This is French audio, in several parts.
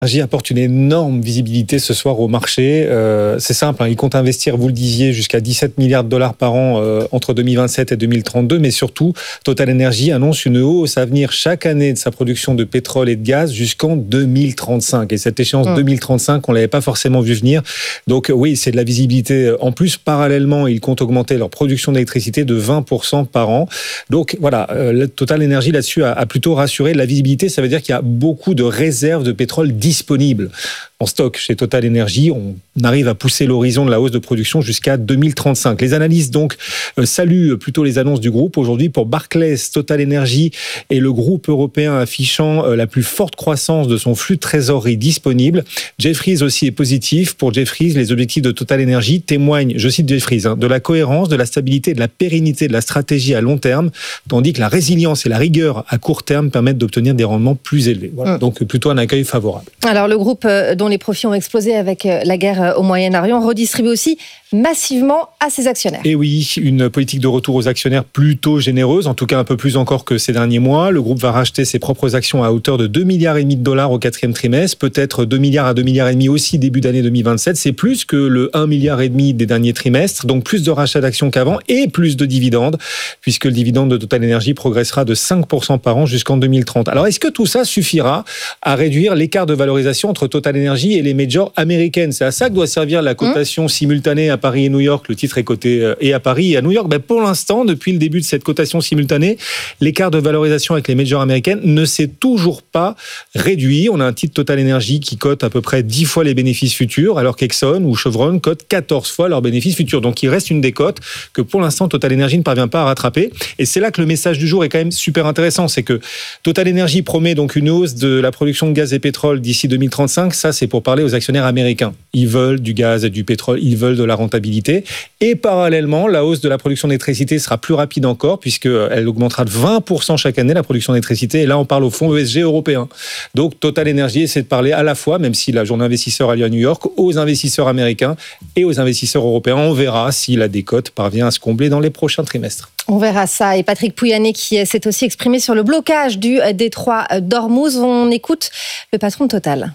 Engie apporte une énorme visibilité ce soir au marché. C'est simple, il compte investir, vous le disiez, jusqu'à 17 milliards de dollars par an entre 2027 et 2032, mais surtout, Total Energy annonce une hausse à venir chaque année de sa production de pétrole et de gaz jusqu'en 2035. Et cette échéance 2035, on l'avait pas forcément vu venir. Donc oui, c'est de la visibilité. En plus, parallèlement, ils comptent augmenter leur production d'électricité de 20% par an. Donc voilà, Total Energy là-dessus a plutôt rassuré. La visibilité, ça veut dire qu'il y a beaucoup de réserves de pétrole disponibles en stock chez Total Energy. On arrive à pousser l'horizon de la hausse de production jusqu'à 2035. Les analystes donc saluent plutôt les annonces du groupe. Aujourd'hui, pour Barclays, Total Energy est le groupe européen affichant la plus forte croissance de son flux de trésorerie disponible. Jefferies aussi est positif. Pour Jefferies, les objectifs de Total Energy témoignent, je cite Jefferies, de la cohérence, de la stabilité et de la pérennité de la stratégie à long terme, tandis que la résilience et la rigueur à court terme permettent d'obtenir des rendements plus élevés. Voilà. Donc plutôt un accueil favorable. Alors le groupe dont les profits ont explosé avec la guerre au Moyen-Orient redistribue aussi massivement à ses actionnaires. Et oui, une politique de retour aux actionnaires plutôt généreuse, en tout cas un peu plus encore que ces derniers mois. Le groupe va racheter ses propres actions à hauteur de 2,5 milliards de dollars au quatrième trimestre, peut-être 2 milliards à 2,5 milliards aussi début d'année 2027. C'est plus que le 1,5 milliard des derniers trimestres, donc plus de rachats d'actions qu'avant et plus de dividendes, puisque le dividende de Total Energy progressera de 5% par an jusqu'en 2030. Alors est-ce que tout ça suffira à réduire l'écart de valorisation entre Total Energy et les majors américaines? C'est à ça que doit servir la cotation simultanée à Paris et New York. Le titre est coté et à Paris et à New York. Pour l'instant, depuis le début de cette cotation simultanée, l'écart de valorisation avec les majors américaines ne s'est toujours pas réduit. On a un titre Total Energy qui cote à peu près 10 fois les bénéfices futurs, alors qu'Exxon ou Chevron cotent 14 fois leurs bénéfices futurs. Donc il reste une décote que pour l'instant Total Energy ne parvient pas à rattraper. Et c'est là que le message du jour est quand même super intéressant. C'est que Total Energy promet donc une hausse de la production de gaz et pétrole d'ici 2035. Ça, c'est pour parler aux actionnaires américains. Ils veulent du gaz et du pétrole, ils veulent de la rentabilité. Et parallèlement, la hausse de la production d'électricité sera plus rapide encore, puisqu'elle augmentera de 20% chaque année, la production d'électricité. Et là, on parle au fonds ESG européen. Donc, Total Energy essaie de parler à la fois, même si la journée investisseur a lieu à New York, aux investisseurs américains et aux investisseurs européens. On verra si la décote parvient à se combler dans les prochains trimestres. On verra ça. Et Patrick Pouyanné qui s'est aussi exprimé sur le blocage du détroit d'Ormuz. On écoute le patron de Total.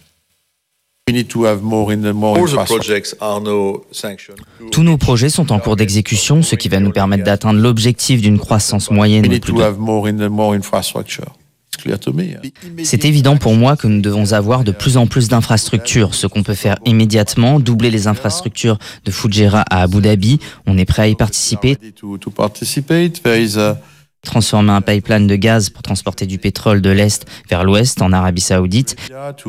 Tous nos projets sont en cours d'exécution, ce qui va nous permettre d'atteindre l'objectif d'une croissance moyenne de plus de... C'est évident pour moi que nous devons avoir de plus en plus d'infrastructures. Ce qu'on peut faire immédiatement, doubler les infrastructures de Fujairah à Abu Dhabi. On est prêt à y participer. Transformer un pipeline de gaz pour transporter du pétrole de l'Est vers l'Ouest en Arabie Saoudite.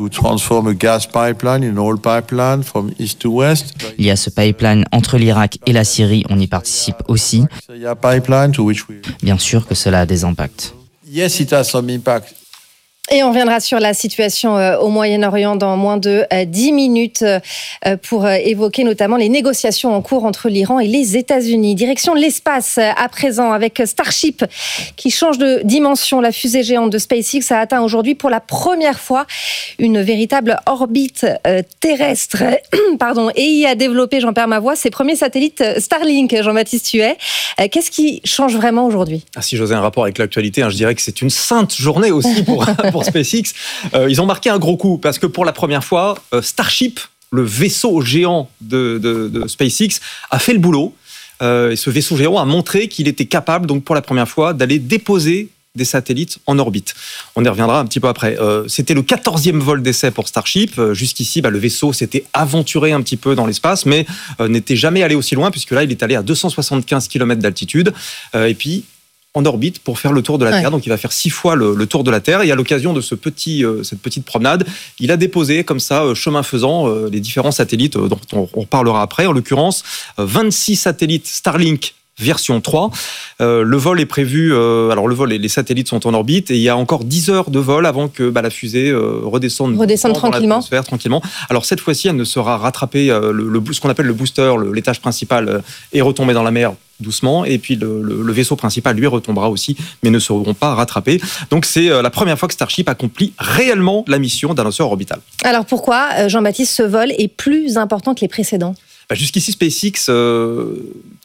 Il y a ce pipeline entre l'Irak et la Syrie, on y participe aussi. Bien sûr que cela a des impacts. Yes, it has some impact. Et on reviendra sur la situation au Moyen-Orient dans moins de 10 minutes pour évoquer notamment les négociations en cours entre l'Iran et les États-Unis. Direction l'espace à présent avec Starship qui change de dimension. La fusée géante de SpaceX a atteint aujourd'hui pour la première fois une véritable orbite terrestre. Et y a développé, j'en perds ma voix, ses premiers satellites Starlink, Jean-Baptiste Huet. Qu'est-ce qui change vraiment aujourd'hui ? Si j'osais un rapport avec l'actualité, je dirais que c'est une sainte journée aussi pour SpaceX. Ils ont marqué un gros coup parce que pour la première fois, Starship, le vaisseau géant de SpaceX, a fait le boulot. Et ce vaisseau géant a montré qu'il était capable, donc pour la première fois, d'aller déposer des satellites en orbite. On y reviendra un petit peu après. C'était le 14e vol d'essai pour Starship. Jusqu'ici, le vaisseau s'était aventuré un petit peu dans l'espace, mais n'était jamais allé aussi loin, puisque là, il est allé à 275 km d'altitude. Et puis, en orbite pour faire le tour de la Terre. Donc, il va faire 6 fois le tour de la Terre. Et à l'occasion de cette petite promenade, il a déposé comme ça, chemin faisant, les différents satellites dont on parlera après. En l'occurrence, 26 satellites Starlink version 3. Le vol est prévu... les satellites sont en orbite et il y a encore 10 heures de vol avant que la fusée redescende tranquillement. Tranquillement. Alors cette fois-ci, elle ne sera rattrapée... ce qu'on appelle le booster, l'étage principal, est retombé dans la mer doucement, et puis le vaisseau principal, lui, retombera aussi, mais ne seront pas rattrapés. Donc c'est la première fois que Starship accomplit réellement la mission d'un lanceur orbital. Alors pourquoi, Jean-Baptiste, ce vol est plus important que les précédents ? Jusqu'ici, SpaceX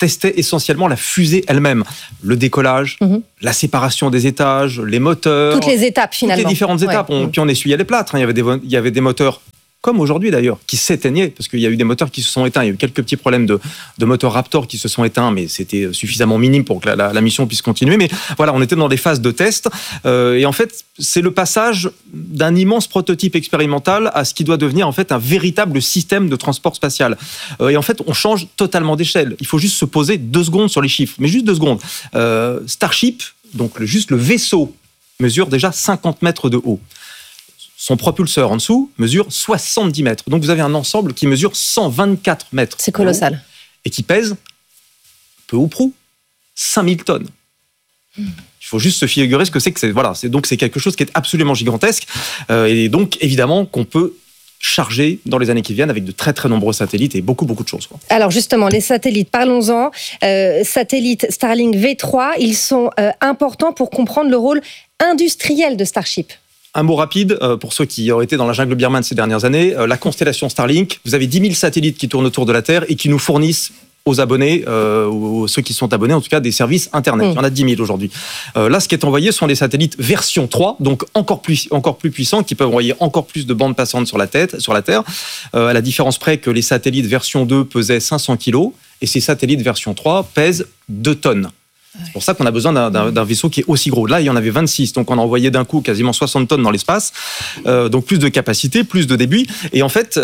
testait essentiellement la fusée elle-même. Le décollage, la séparation des étages, les moteurs. Toutes les étapes, finalement. Toutes les différentes étapes. Puis on essuyait les plâtres. Il y avait des moteurs, comme aujourd'hui d'ailleurs, qui s'éteignaient, parce qu'il y a eu des moteurs qui se sont éteints. Il y a eu quelques petits problèmes de moteurs Raptor qui se sont éteints, mais c'était suffisamment minime pour que la mission puisse continuer. Mais voilà, on était dans des phases de test. Et en fait, c'est le passage d'un immense prototype expérimental à ce qui doit devenir en fait un véritable système de transport spatial. Et en fait, on change totalement d'échelle. Il faut juste se poser 2 secondes sur les chiffres, mais juste 2 secondes. Starship, donc juste le vaisseau, mesure déjà 50 mètres de haut. Son propulseur en dessous mesure 70 mètres. Donc vous avez un ensemble qui mesure 124 mètres. C'est colossal. Et qui pèse, peu ou prou, 5000 tonnes. Il faut juste se figurer ce que c'est que c'est. Voilà, donc c'est quelque chose qui est absolument gigantesque. Et donc, évidemment, qu'on peut charger dans les années qui viennent avec de très très nombreux satellites et beaucoup de choses. Alors justement, les satellites, parlons-en. Satellites Starlink V3, ils sont importants pour comprendre le rôle industriel de Starship. Un mot rapide, pour ceux qui auraient été dans la jungle birmane ces dernières années, la constellation Starlink, vous avez 10 000 satellites qui tournent autour de la Terre et qui nous fournissent aux abonnés, ou ceux qui sont abonnés, en tout cas, des services Internet. Il y en a 10 000 aujourd'hui. Là, ce qui est envoyé sont des satellites version 3, donc encore plus puissants, qui peuvent envoyer encore plus de bandes passantes sur la Terre, à la différence près que les satellites version 2 pesaient 500 kilos, et ces satellites version 3 pèsent 2 tonnes. C'est pour ça qu'on a besoin d'un vaisseau qui est aussi gros. Là, il y en avait 26, donc on a envoyé d'un coup quasiment 60 tonnes dans l'espace. Donc plus de capacité, plus de débit. Et en fait,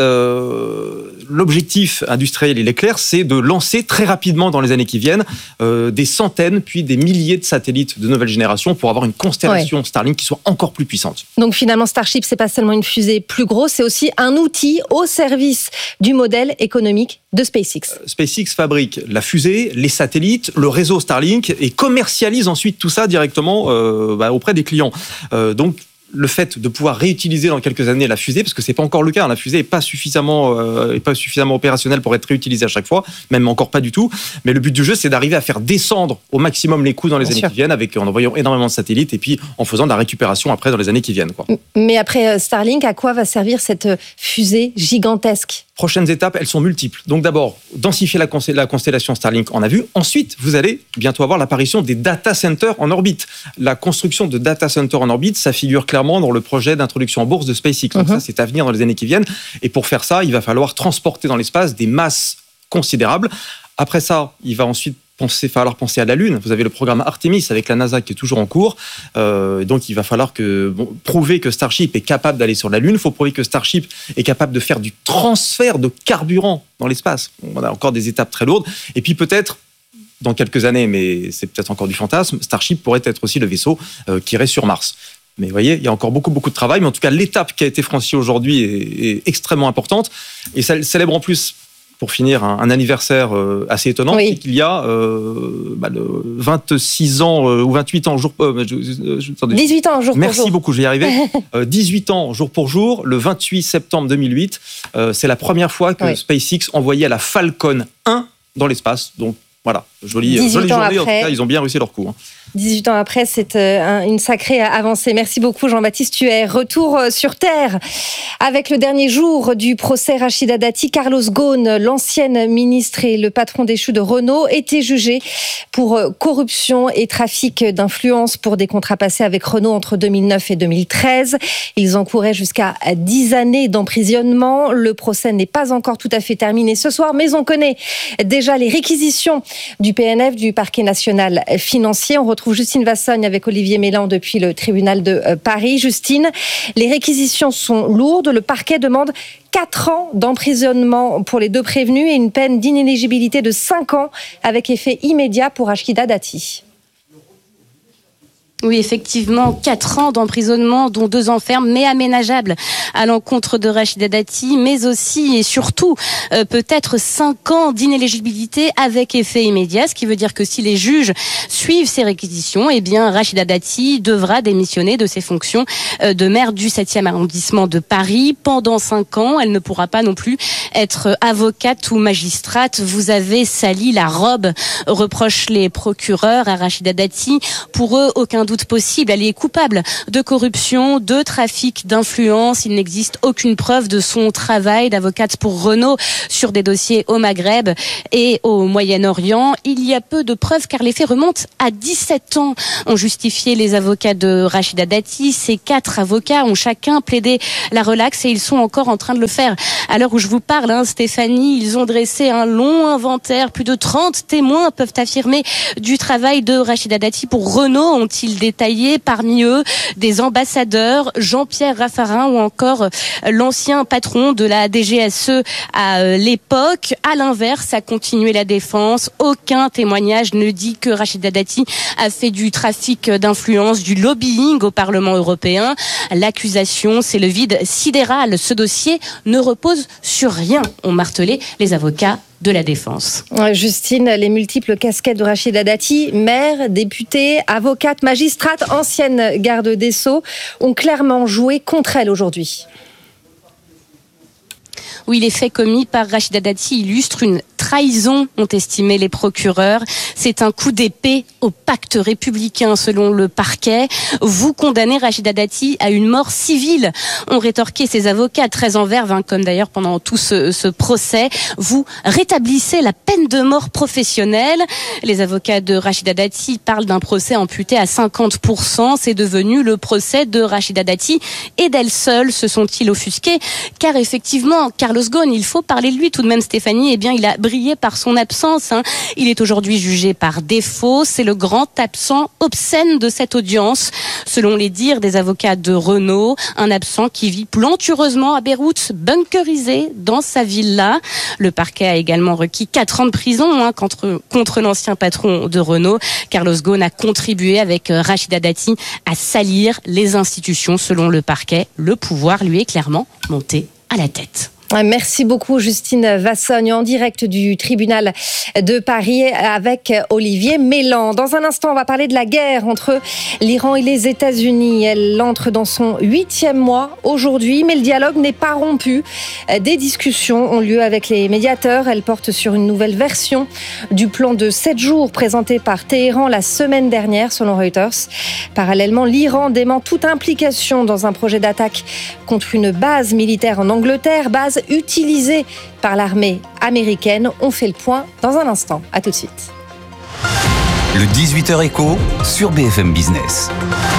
l'objectif industriel, il est clair, c'est de lancer très rapidement dans les années qui viennent des centaines, puis des milliers de satellites de nouvelle génération pour avoir une constellation Starlink qui soit encore plus puissante. Donc finalement, Starship, c'est pas seulement une fusée plus grosse, c'est aussi un outil au service du modèle économique de SpaceX. SpaceX fabrique la fusée, les satellites, le réseau Starlink et commercialise ensuite tout ça directement auprès des clients. Donc, le fait de pouvoir réutiliser dans quelques années la fusée, parce que c'est pas encore le cas, la fusée est pas suffisamment opérationnelle pour être réutilisée à chaque fois, même encore pas du tout. Mais le but du jeu, c'est d'arriver à faire descendre au maximum les coûts dans les années qui viennent, en envoyant énormément de satellites et puis en faisant de la récupération après dans les années qui viennent. Mais après Starlink, à quoi va servir cette fusée gigantesque ? Prochaines étapes, elles sont multiples. Donc d'abord, densifier la constellation Starlink, on a vu. Ensuite, vous allez bientôt avoir l'apparition des data centers en orbite. La construction de data centers en orbite, ça figure clairement dans le projet d'introduction en bourse de SpaceX. Donc ça, c'est à venir dans les années qui viennent. Et pour faire ça, il va falloir transporter dans l'espace des masses considérables. Après ça, il va ensuite falloir penser à la Lune. Vous avez le programme Artemis avec la NASA qui est toujours en cours. Donc, il va falloir prouver que Starship est capable d'aller sur la Lune. Il faut prouver que Starship est capable de faire du transfert de carburant dans l'espace. On a encore des étapes très lourdes. Et puis, peut-être, dans quelques années, mais c'est peut-être encore du fantasme, Starship pourrait être aussi le vaisseau qui irait sur Mars. Mais vous voyez, il y a encore beaucoup de travail. Mais en tout cas, l'étape qui a été franchie aujourd'hui est extrêmement importante. Et ça célèbre en plus, pour finir, un anniversaire assez étonnant, c'est qu'il y a 26 ans ou 28 ans jour 18 ans jour pour jour. Merci beaucoup, je vais y arriver. 18 ans jour pour jour, le 28 septembre 2008, c'est la première fois que SpaceX envoyait la Falcon 1 dans l'espace. Donc voilà, jolie journée, en tout cas, ils ont bien réussi leur coup. 18 ans après, c'est une sacrée avancée. Merci beaucoup Jean-Baptiste Huet. Retour sur Terre avec le dernier jour du procès Rachida Dati. Carlos Ghosn, l'ancienne ministre et le patron déchu de Renault, était jugé pour corruption et trafic d'influence pour des contrats passés avec Renault entre 2009 et 2013. Ils encouraient jusqu'à 10 années d'emprisonnement. Le procès n'est pas encore tout à fait terminé ce soir, mais on connaît déjà les réquisitions du PNF, du parquet national financier. On retrouve Justine Vassogne avec Olivier Mélan depuis le tribunal de Paris. Justine, les réquisitions sont lourdes. Le parquet demande 4 ans d'emprisonnement pour les 2 prévenus et une peine d'inéligibilité de 5 ans avec effet immédiat pour Rachida Dati. Oui, effectivement, 4 ans d'emprisonnement, dont 2 ans fermes, mais aménageables à l'encontre de Rachida Dati, mais aussi et surtout peut-être 5 ans d'inéligibilité avec effet immédiat, ce qui veut dire que si les juges suivent ces réquisitions, eh bien Rachida Dati devra démissionner de ses fonctions de maire du 7e arrondissement de Paris. Pendant 5 ans, elle ne pourra pas non plus être avocate ou magistrate. Vous avez sali la robe, reprochent les procureurs à Rachida Dati. Pour eux, aucun doute possible. Elle est coupable de corruption, de trafic d'influence. Il n'existe aucune preuve de son travail d'avocate pour Renault sur des dossiers au Maghreb et au Moyen-Orient. Il y a peu de preuves car les faits remontent à 17 ans. Ont justifié les avocats de Rachida Dati. Ces 4 avocats ont chacun plaidé la relaxe et ils sont encore en train de le faire. À l'heure où je vous parle, Stéphanie, ils ont dressé un long inventaire. Plus de 30 témoins peuvent affirmer du travail de Rachida Dati pour Renault, ont-ils détaillé. Parmi eux, des ambassadeurs, Jean-Pierre Raffarin ou encore l'ancien patron de la DGSE à l'époque. À l'inverse, a continué la défense. Aucun témoignage ne dit que Rachida Dati a fait du trafic d'influence, du lobbying au Parlement européen. L'accusation, c'est le vide sidéral. Ce dossier ne repose sur rien, ont martelé les avocats de la défense. Justine, les multiples casquettes de Rachida Dati, maire, députée, avocate, magistrate, ancienne garde des Sceaux, ont clairement joué contre elle aujourd'hui. Oui, les faits commis par Rachida Dati illustrent une trahison, ont estimé les procureurs. C'est un coup d'épée au pacte républicain, selon le parquet. Vous condamnez Rachida Dati à une mort civile, ont rétorqué ses avocats, très en verve, comme d'ailleurs pendant tout ce procès. Vous rétablissez la peine de mort professionnelle. Les avocats de Rachida Dati parlent d'un procès amputé à 50%. C'est devenu le procès de Rachida Dati et d'elle seule. Se sont-ils offusqués? Car effectivement, Carlos Ghosn, il faut parler de lui tout de même, Stéphanie, il a brillé par son absence. Il est aujourd'hui jugé par défaut. C'est le grand absent obscène de cette audience. Selon les dires des avocats de Renault, un absent qui vit plantureusement à Beyrouth, bunkerisé dans sa villa. Le parquet a également requis 4 ans de prison contre l'ancien patron de Renault. Carlos Ghosn a contribué avec Rachida Dati à salir les institutions. Selon le parquet, le pouvoir lui est clairement monté à la tête. Merci beaucoup Justine Vassogne en direct du tribunal de Paris avec Olivier Mélan. Dans un instant, on va parler de la guerre entre l'Iran et les États-Unis. Elle entre dans son 8e mois aujourd'hui, mais le dialogue n'est pas rompu. Des discussions ont lieu avec les médiateurs. Elles portent sur une nouvelle version du plan de 7 jours présenté par Téhéran la semaine dernière, selon Reuters. Parallèlement, l'Iran dément toute implication dans un projet d'attaque contre une base militaire en Angleterre, base utilisée par l'armée américaine. On fait le point dans un instant. À tout de suite. Le 18h Écho sur BFM Business.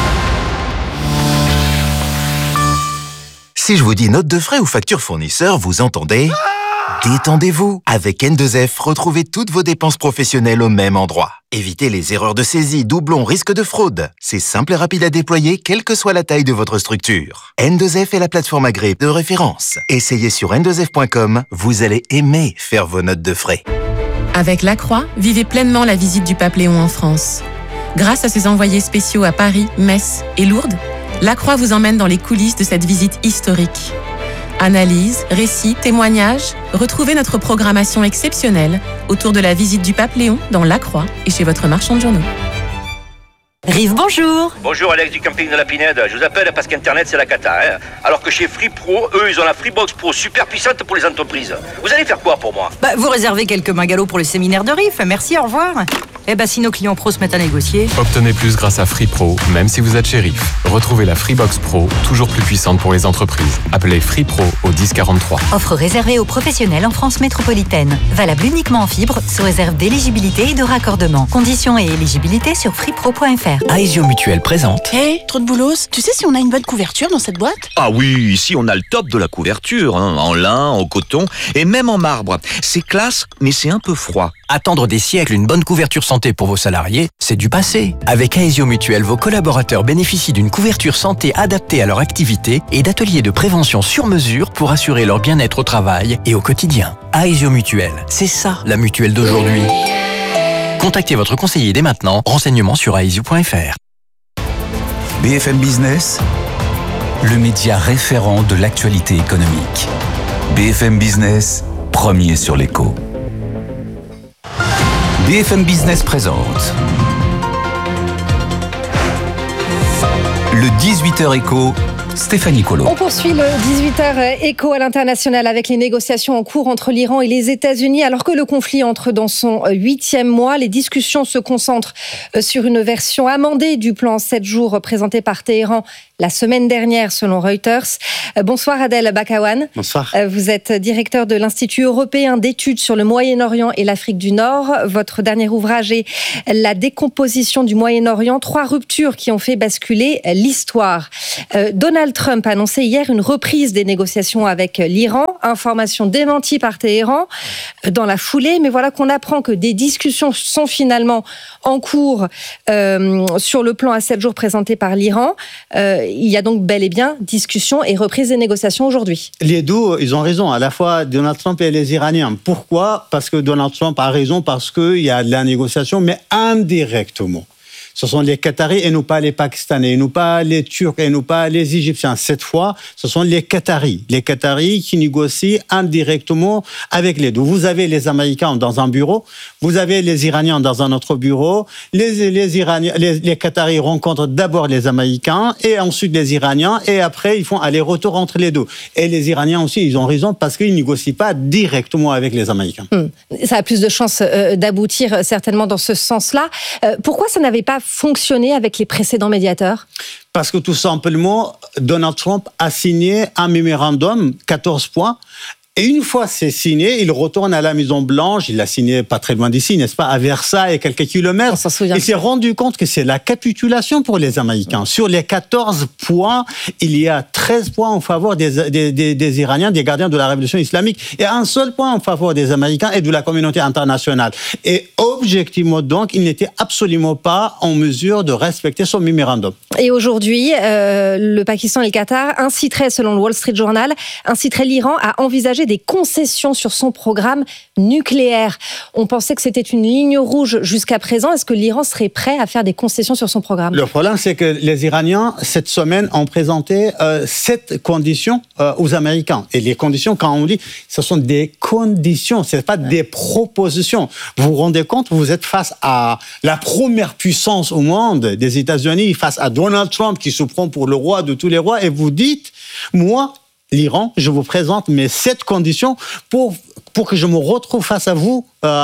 Si je vous dis note de frais ou facture fournisseur, vous entendez ? Détendez-vous. Avec N2F, retrouvez toutes vos dépenses professionnelles au même endroit. Évitez les erreurs de saisie, doublons, risque de fraude. C'est simple et rapide à déployer, quelle que soit la taille de votre structure. N2F est la plateforme agréée de référence. Essayez sur n2f.com, vous allez aimer faire vos notes de frais. Avec Lacroix, vivez pleinement la visite du pape Léon en France. Grâce à ses envoyés spéciaux à Paris, Metz et Lourdes, Lacroix vous emmène dans les coulisses de cette visite historique. Analyse, récits, témoignages, retrouvez notre programmation exceptionnelle autour de la visite du pape Léon dans Lacroix et chez votre marchand de journaux. Rive, bonjour. Bonjour, Alex du camping de la Pinède. Je vous appelle parce qu'Internet, c'est la cata. Alors que chez Free Pro, eux, ils ont la Freebox Pro super puissante pour les entreprises. Vous allez faire quoi pour moi ? Vous réservez quelques bungalows pour le séminaire de Rive. Merci, au revoir. Si nos clients pros se mettent à négocier... Obtenez plus grâce à Free Pro, même si vous êtes chez Rive. Retrouvez la Freebox Pro, toujours plus puissante pour les entreprises. Appelez Free Pro au 1043. Offre réservée aux professionnels en France métropolitaine. Valable uniquement en fibre, sous réserve d'éligibilité et de raccordement. Conditions et éligibilité sur freepro.fr. Aesio Mutuelle présente. Trop de boulos. Tu sais si on a une bonne couverture dans cette boîte ? Ah oui, ici on a le top de la couverture, en lin, en coton et même en marbre. C'est classe, mais c'est un peu froid. Attendre des siècles une bonne couverture santé pour vos salariés, c'est du passé. Avec Aesio Mutuelle, vos collaborateurs bénéficient d'une couverture santé adaptée à leur activité et d'ateliers de prévention sur mesure pour assurer leur bien-être au travail et au quotidien. Aesio Mutuelle, c'est ça la mutuelle d'aujourd'hui. Contactez votre conseiller dès maintenant. Renseignements sur aesio.fr. BFM Business, le média référent de l'actualité économique. BFM Business, premier sur l'écho. BFM Business présente le 18h Écho Stéphanie Colo. On poursuit le 18h écho à l'international avec les négociations en cours entre l'Iran et les États-Unis. Alors que le conflit entre dans son 8e mois, les discussions se concentrent sur une version amendée du plan 7 jours présenté par Téhéran la semaine dernière selon Reuters. Bonsoir Adel Bakawan. Bonsoir. Vous êtes directeur de l'Institut européen d'études sur le Moyen-Orient et l'Afrique du Nord. Votre dernier ouvrage est La décomposition du Moyen-Orient, 3 ruptures qui ont fait basculer l'histoire. Donald Trump a annoncé hier une reprise des négociations avec l'Iran, information démentie par Téhéran dans la foulée, mais voilà qu'on apprend que des discussions sont finalement en cours sur le plan à 7 jours présenté par l'Iran. Il y a donc bel et bien discussion et reprise des négociations aujourd'hui. Les deux, ils ont raison, à la fois Donald Trump et les Iraniens. Pourquoi ? Parce que Donald Trump a raison, parce qu'il y a de la négociation, mais indirectement. Ce sont les Qataris et non pas les Pakistanais, et non pas les Turcs et non pas les Égyptiens. Cette fois, ce sont les Qataris. Les Qataris qui négocient indirectement avec les deux. Vous avez les Américains dans un bureau, vous avez les Iraniens dans un autre bureau. Les Qataris rencontrent d'abord les Américains et ensuite les Iraniens et après ils font aller-retour entre les deux. Et les Iraniens aussi, ils ont raison parce qu'ils ne négocient pas directement avec les Américains. Ça a plus de chances d'aboutir certainement dans ce sens-là. Pourquoi ça n'avait pas fonctionné avec les précédents médiateurs ? Parce que tout simplement, Donald Trump a signé un mémorandum, 14 points, et une fois c'est signé, il retourne à la Maison-Blanche, il l'a signé pas très loin d'ici, n'est-ce pas, à Versailles, quelques kilomètres. Il s'est rendu compte que c'est la capitulation pour les Américains. Sur les 14 points, il y a 13 points en faveur des Iraniens, des gardiens de la révolution islamique, et un seul point en faveur des Américains et de la communauté internationale. Et objectivement, donc, il n'était absolument pas en mesure de respecter son mémorandum. Et aujourd'hui, le Pakistan et le Qatar inciteraient, selon le Wall Street Journal, l'Iran à envisager des concessions sur son programme nucléaire. On pensait que c'était une ligne rouge jusqu'à présent. Est-ce que l'Iran serait prêt à faire des concessions sur son programme ? Le problème, c'est que les Iraniens, cette semaine, ont présenté 7 conditions aux Américains. Et les conditions, quand on dit, ce sont des conditions, ce n'est pas des propositions. Vous vous rendez compte, vous êtes face à la première puissance au monde des États-Unis, face à Donald Trump qui se prend pour le roi de tous les rois, et vous dites, moi, l'Iran, je vous présente mes 7 conditions pour que je me retrouve face à vous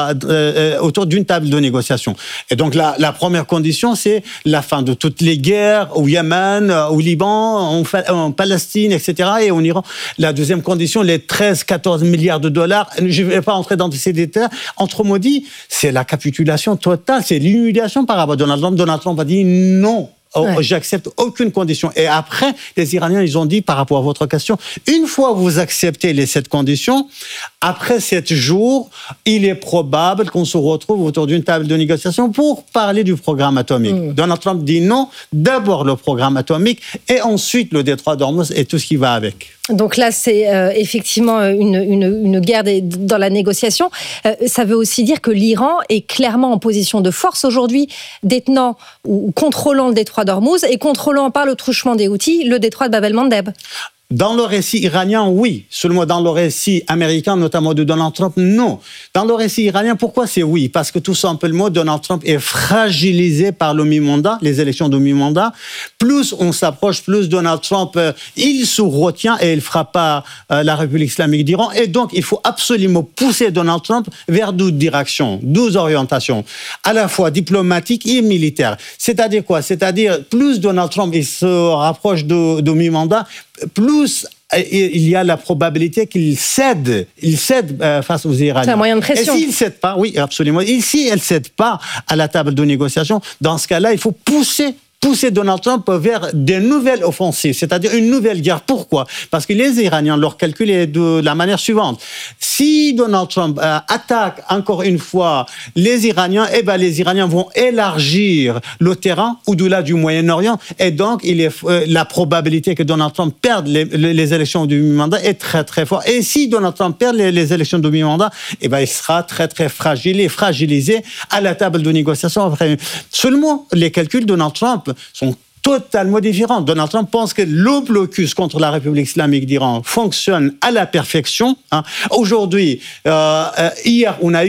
autour d'une table de négociation. Et donc la première condition, c'est la fin de toutes les guerres au Yémen, au Liban, en Palestine, etc. et en Iran. La deuxième condition, les 13-14 milliards de dollars, je ne vais pas entrer dans ces détails, entre mots dit, c'est la capitulation totale, c'est l'humiliation par rapport à Donald Trump. Donald Trump a dit non. J'accepte aucune condition. Et après, les Iraniens, ils ont dit, par rapport à votre question, une fois que vous acceptez les 7 conditions, après 7 jours, il est probable qu'on se retrouve autour d'une table de négociation pour parler du programme atomique. Donald Trump dit non, d'abord le programme atomique et ensuite le détroit d'Ormuz et tout ce qui va avec. Donc là, c'est effectivement une guerre dans la négociation. Ça veut aussi dire que l'Iran est clairement en position de force aujourd'hui, détenant ou contrôlant le détroit d'Ormuz et contrôlant par le truchement des Houthis le détroit de Bab el-Mandeb. Dans le récit iranien, oui. Seulement dans le récit américain, notamment de Donald Trump, non. Dans le récit iranien, pourquoi c'est oui ? Parce que tout simplement, Donald Trump est fragilisé par le mi-mandat, les élections de mi-mandat. Plus on s'approche, plus Donald Trump, il se retient et il ne fera pas la République islamique d'Iran. Et donc, il faut absolument pousser Donald Trump vers 12 directions, 12 orientations, à la fois diplomatiques et militaires. C'est-à-dire quoi ? C'est-à-dire, plus Donald Trump il se rapproche de mi-mandat, plus il y a la probabilité qu'il cède face aux Iraniens. C'est un moyen de pression. Et s'il ne cède pas, oui, absolument. Et si elle ne cède pas à la table de négociation, dans ce cas-là, il faut pousser Donald Trump vers des nouvelles offensives, c'est-à-dire une nouvelle guerre. Pourquoi ? Parce que les Iraniens, leur calcul est de la manière suivante. Si Donald Trump attaque encore une fois les Iraniens, les Iraniens vont élargir le terrain au-delà du Moyen-Orient et donc la probabilité que Donald Trump perde les élections du mi-mandat est très très forte. Et si Donald Trump perd les élections du mi-mandat, il sera très très fragilisé à la table de négociation. Seulement, les calculs de Donald Trump sont totalement différents. Donald Trump pense que le blocus contre la République islamique d'Iran fonctionne à la perfection. Aujourd'hui, hier, on a eu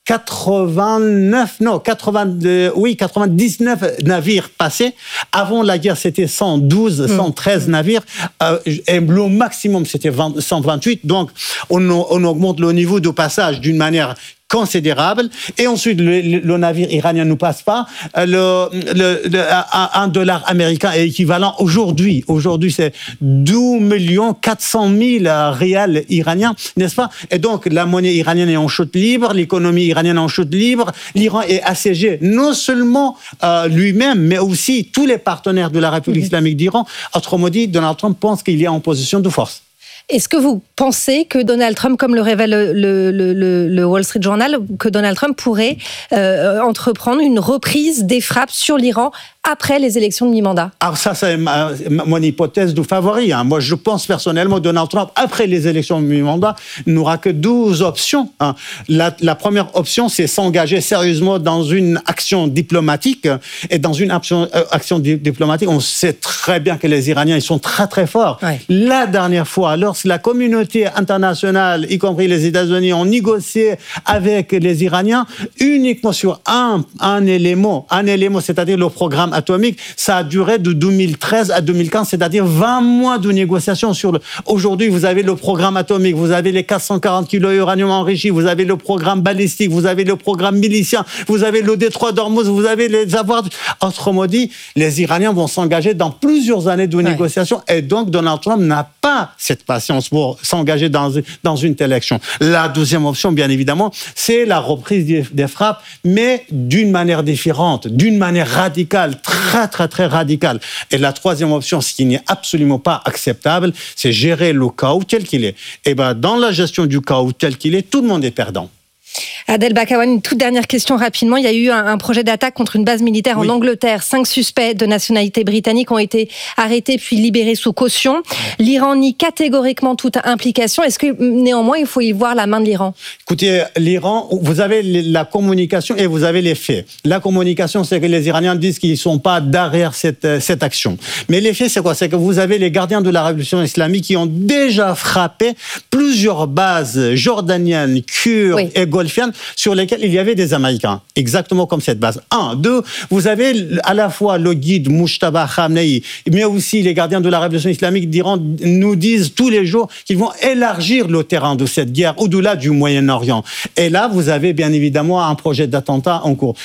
99 navires passés. Avant la guerre, c'était 112, 113 navires. Et le maximum, c'était 128. Donc, on augmente le niveau de passage d'une manière considérable. Et ensuite, le navire iranien ne passe pas. $1 américain est équivalent aujourd'hui. Aujourd'hui, c'est 2 400 000 rials iraniens, n'est-ce pas? Et donc, la monnaie iranienne est en chute libre, l'économie iranienne est en chute libre. L'Iran est assiégé, non seulement lui-même, mais aussi tous les partenaires de la République islamique d'Iran. Autrement dit, Donald Trump pense qu'il est en position de force. Est-ce que vous pensez que Donald Trump, comme le révèle le Wall Street Journal, que Donald Trump pourrait entreprendre une reprise des frappes sur l'Iran après les élections de mi-mandat? Alors ça, c'est mon hypothèse de favori. Moi, je pense personnellement que Donald Trump, après les élections de mi-mandat, n'aura que 12 options. La première option, c'est s'engager sérieusement dans une action diplomatique. Et dans une action diplomatique, on sait très bien que les Iraniens, ils sont très, très forts. Ouais. La dernière fois, lorsque la communauté internationale, y compris les États-Unis, ont négocié avec les Iraniens uniquement sur un élément, c'est-à-dire le programme atomique, ça a duré de 2013 à 2015, c'est-à-dire 20 mois de négociations sur Aujourd'hui, vous avez le programme atomique, vous avez les 440 kilos d'uranium enrichi, vous avez le programme balistique, vous avez le programme milicien, vous avez le détroit d'Ormuz, vous avez les avoirs. Autrement dit, les Iraniens vont s'engager dans plusieurs années de négociations et donc Donald Trump n'a pas cette patience pour s'engager dans une telle action. La deuxième option, bien évidemment, c'est la reprise des frappes, mais d'une manière différente, d'une manière radicale, très, très, très radicale. Et la troisième option, ce qui n'est absolument pas acceptable, c'est gérer le chaos tel qu'il est. Et dans la gestion du chaos tel qu'il est, tout le monde est perdant. Adel Bakawan, une toute dernière question rapidement. Il y a eu un projet d'attaque contre une base militaire en Angleterre. 5 suspects de nationalité britannique ont été arrêtés puis libérés sous caution. L'Iran nie catégoriquement toute implication. Est-ce que néanmoins il faut y voir la main de l'Iran? Écoutez, l'Iran, vous avez la communication et vous avez les faits. La communication, c'est que les Iraniens disent qu'ils ne sont pas derrière cette action. Mais les faits, c'est quoi? C'est que vous avez les gardiens de la révolution islamique qui ont déjà frappé plusieurs bases jordaniennes, kurdes et golfiennes sur lesquelles il y avait des Américains, exactement comme cette base. 1, 2, vous avez à la fois le guide Mujtaba Khamenei, mais aussi les gardiens de la révolution islamique d'Iran nous disent tous les jours qu'ils vont élargir le terrain de cette guerre au-delà du Moyen-Orient. Et là, vous avez bien évidemment un projet d'attentat en cours.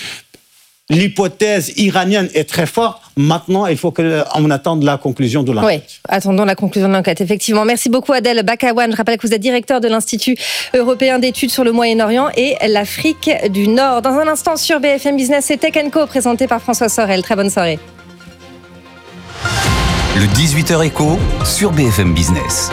L'hypothèse iranienne est très forte. Maintenant, il faut qu'on attende la conclusion de l'enquête. Oui, attendons la conclusion de l'enquête, effectivement. Merci beaucoup, Adel Bakawan. Je rappelle que vous êtes directeur de l'Institut européen d'études sur le Moyen-Orient et l'Afrique du Nord. Dans un instant, sur BFM Business, c'est Tech & Co, présenté par François Sorel. Très bonne soirée. Le 18h Éco sur BFM Business.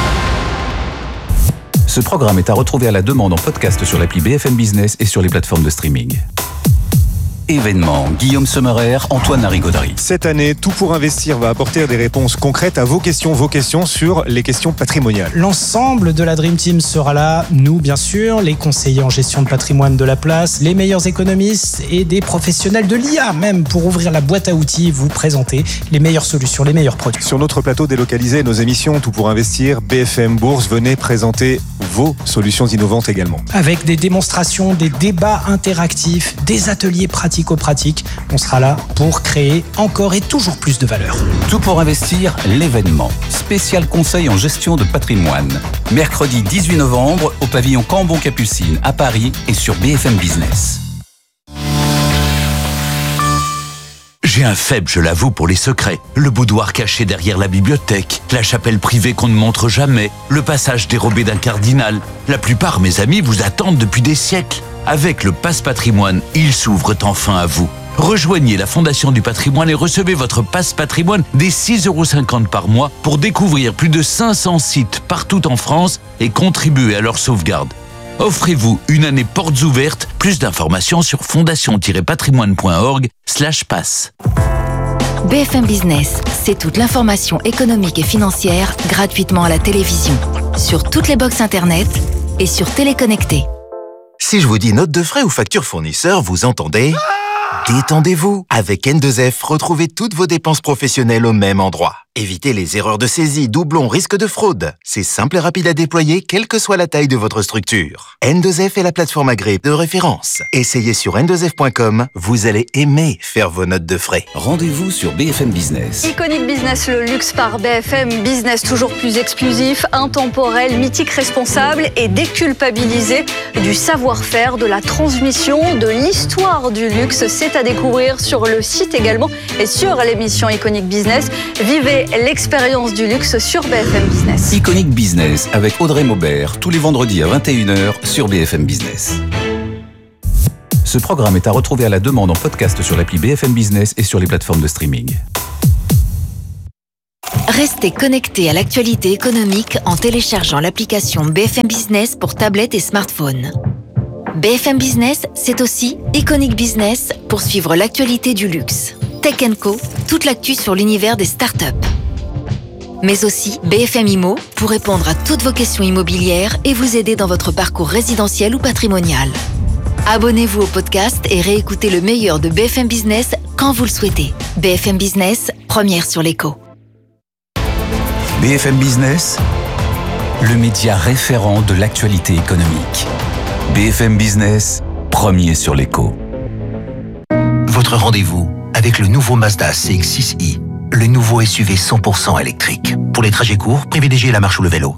Ce programme est à retrouver à la demande en podcast sur l'appli BFM Business et sur les plateformes de streaming. Événements, Guillaume Sommerer, Antoine Larigauderie. Cette année, Tout pour investir va apporter des réponses concrètes à vos questions sur les questions patrimoniales. L'ensemble de la Dream Team sera là, nous bien sûr, les conseillers en gestion de patrimoine de la place, les meilleurs économistes et des professionnels de l'IA même pour ouvrir la boîte à outils, vous présenter les meilleures solutions, les meilleurs produits. Sur notre plateau délocalisé, nos émissions Tout pour investir, BFM Bourse, venez présenter vos solutions innovantes également. Avec des démonstrations, des débats interactifs, des ateliers pratiques, on sera là pour créer encore et toujours plus de valeur. Tout pour investir, l'événement. Spécial conseil en gestion de patrimoine. Mercredi 18 novembre au pavillon Cambon-Capucine à Paris et sur BFM Business. J'ai un faible, je l'avoue, pour les secrets. Le boudoir caché derrière la bibliothèque, la chapelle privée qu'on ne montre jamais, le passage dérobé d'un cardinal. La plupart, mes amis, vous attendent depuis des siècles. Avec le Pass Patrimoine, ils s'ouvrent enfin à vous. Rejoignez la Fondation du Patrimoine et recevez votre Pass Patrimoine dès 6,50 € par mois pour découvrir plus de 500 sites partout en France et contribuer à leur sauvegarde. Offrez-vous une année portes ouvertes. Plus d'informations sur fondation-patrimoine.org/pass. BFM Business, c'est toute l'information économique et financière gratuitement à la télévision, sur toutes les box internet et sur Téléconnecté. Si je vous dis note de frais ou facture fournisseur, vous entendez ? Détendez-vous. Avec N2F, retrouvez toutes vos dépenses professionnelles au même endroit. Évitez les erreurs de saisie, doublons, risque de fraude. C'est simple et rapide à déployer, quelle que soit la taille de votre structure. N2F est la plateforme agréée de référence. Essayez sur n2f.com, vous allez aimer faire vos notes de frais. Rendez-vous sur BFM Business. Iconic Business, le luxe par BFM Business, toujours plus exclusif, intemporel, mythique, responsable et déculpabilisé du savoir-faire, de la transmission, de l'histoire du luxe. C'est à découvrir sur le site également et sur l'émission Iconic Business. Vivez l'expérience du luxe sur BFM Business. Iconic Business avec Audrey Maubert, tous les vendredis à 21h sur BFM Business. Ce programme est à retrouver à la demande en podcast sur l'appli BFM Business et sur les plateformes de streaming. Restez connectés à l'actualité économique en téléchargeant l'application BFM Business pour tablette et smartphone. BFM Business, c'est aussi Iconic Business pour suivre l'actualité du luxe. Tech & Co, toute l'actu sur l'univers des startups. Mais aussi BFM Immo pour répondre à toutes vos questions immobilières et vous aider dans votre parcours résidentiel ou patrimonial. Abonnez-vous au podcast et réécoutez le meilleur de BFM Business quand vous le souhaitez. BFM Business, première sur l'écho. BFM Business, le média référent de l'actualité économique. BFM Business, premier sur l'écho. Votre rendez-vous avec le nouveau Mazda CX-6i, le nouveau SUV 100% électrique. Pour les trajets courts, privilégiez la marche ou le vélo.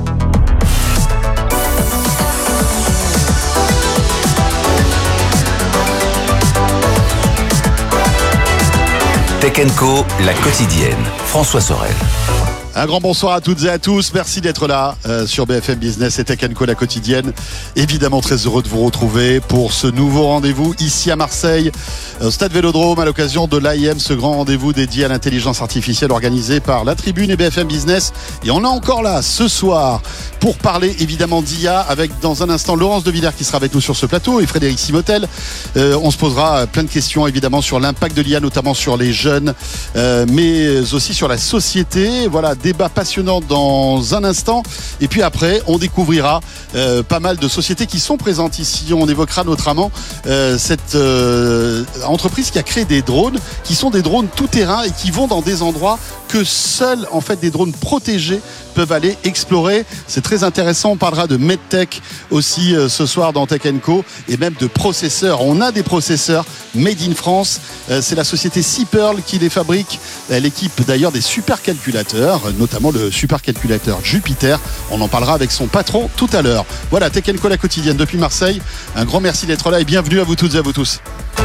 Tech & Co, la quotidienne. François Sorel. Un grand bonsoir à toutes et à tous. Merci d'être là sur BFM Business et Tech & Co, la quotidienne. Évidemment, très heureux de vous retrouver pour ce nouveau rendez-vous ici à Marseille, au Stade Vélodrome, à l'occasion de l'AIM, ce grand rendez-vous dédié à l'intelligence artificielle organisé par La Tribune et BFM Business. Et on est encore là ce soir pour parler évidemment d'IA avec dans un instant Laurence De Villers qui sera avec nous sur ce plateau et Frédéric Simotel. On se posera plein de questions évidemment sur l'impact de l'IA, notamment sur les jeunes, mais aussi sur la société. Voilà, débat passionnant dans un instant. Et puis après, on découvrira pas mal de sociétés qui sont présentes ici. On évoquera notamment cette entreprise qui a créé des drones, qui sont des drones tout-terrain et qui vont dans des endroits que seuls en fait des drones protégés peuvent aller explorer. C'est très intéressant. On parlera de MedTech aussi ce soir dans Tech & Co et même de processeurs. On a des processeurs made in France. C'est la société Seapearl qui les fabrique. Elle équipe d'ailleurs des supercalculateurs, notamment le supercalculateur Jupiter. On en parlera avec son patron tout à l'heure. Voilà, Tech & Co la quotidienne depuis Marseille. Un grand merci d'être là et bienvenue à vous toutes et à vous tous.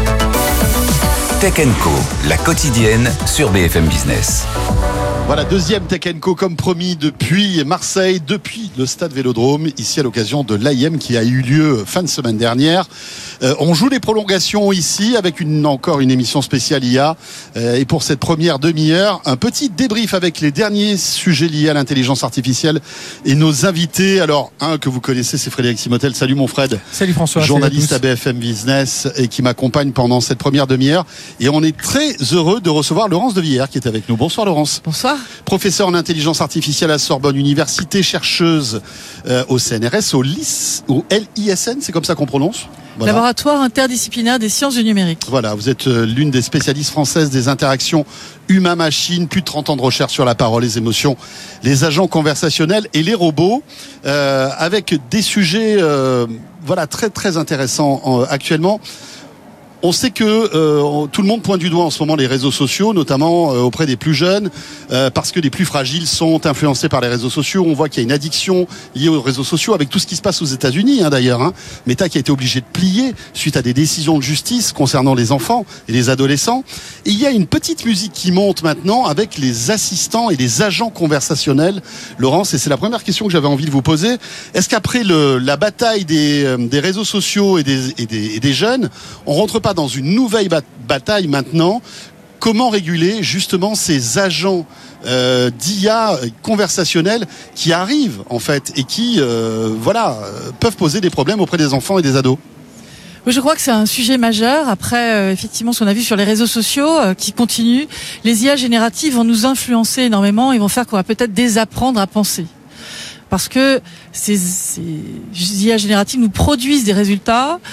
Tech & Co, la quotidienne sur BFM Business. Voilà, deuxième Tech & Co comme promis depuis Marseille, depuis le Stade Vélodrome, ici à l'occasion de l'AIM qui a eu lieu fin de semaine dernière. On joue les prolongations ici avec encore une émission spéciale IA. Et pour cette première demi-heure, un petit débrief avec les derniers sujets liés à l'intelligence artificielle et nos invités. Alors, un que vous connaissez, c'est Frédéric Simotel. Salut mon Fred. Salut François. Journaliste à BFM Business et qui m'accompagne pendant cette première demi-heure. Et on est très heureux de recevoir Laurence De Villers qui est avec nous. Bonsoir Laurence. Bonsoir. Professeure en intelligence artificielle à Sorbonne Université, chercheuse au CNRS, au LISN, c'est comme ça qu'on prononce. Voilà. Laboratoire interdisciplinaire des sciences du numérique. Voilà, vous êtes l'une des spécialistes françaises des interactions humain-machine, plus de 30 ans de recherche sur la parole, les émotions, les agents conversationnels et les robots, avec des sujets voilà, très très intéressants actuellement. On sait que tout le monde pointe du doigt en ce moment les réseaux sociaux, notamment auprès des plus jeunes, parce que les plus fragiles sont influencés par les réseaux sociaux. On voit qu'il y a une addiction liée aux réseaux sociaux, avec tout ce qui se passe aux États-Unis d'ailleurs. Meta qui a été obligé de plier suite à des décisions de justice concernant les enfants et les adolescents. Et il y a une petite musique qui monte maintenant avec les assistants et les agents conversationnels. Laurence, et c'est la première question que j'avais envie de vous poser. Est-ce qu'après la bataille des réseaux sociaux et des jeunes, on rentre pas dans une nouvelle bataille maintenant? Comment réguler justement ces agents d'IA conversationnels qui arrivent en fait et qui peuvent poser des problèmes auprès des enfants et des ados? Je crois que c'est un sujet majeur. Après, effectivement, ce qu'on a vu sur les réseaux sociaux qui continuent, les IA génératives vont nous influencer énormément et vont faire qu'on va peut-être désapprendre à penser. Parce que ces IA génératives nous produisent des résultats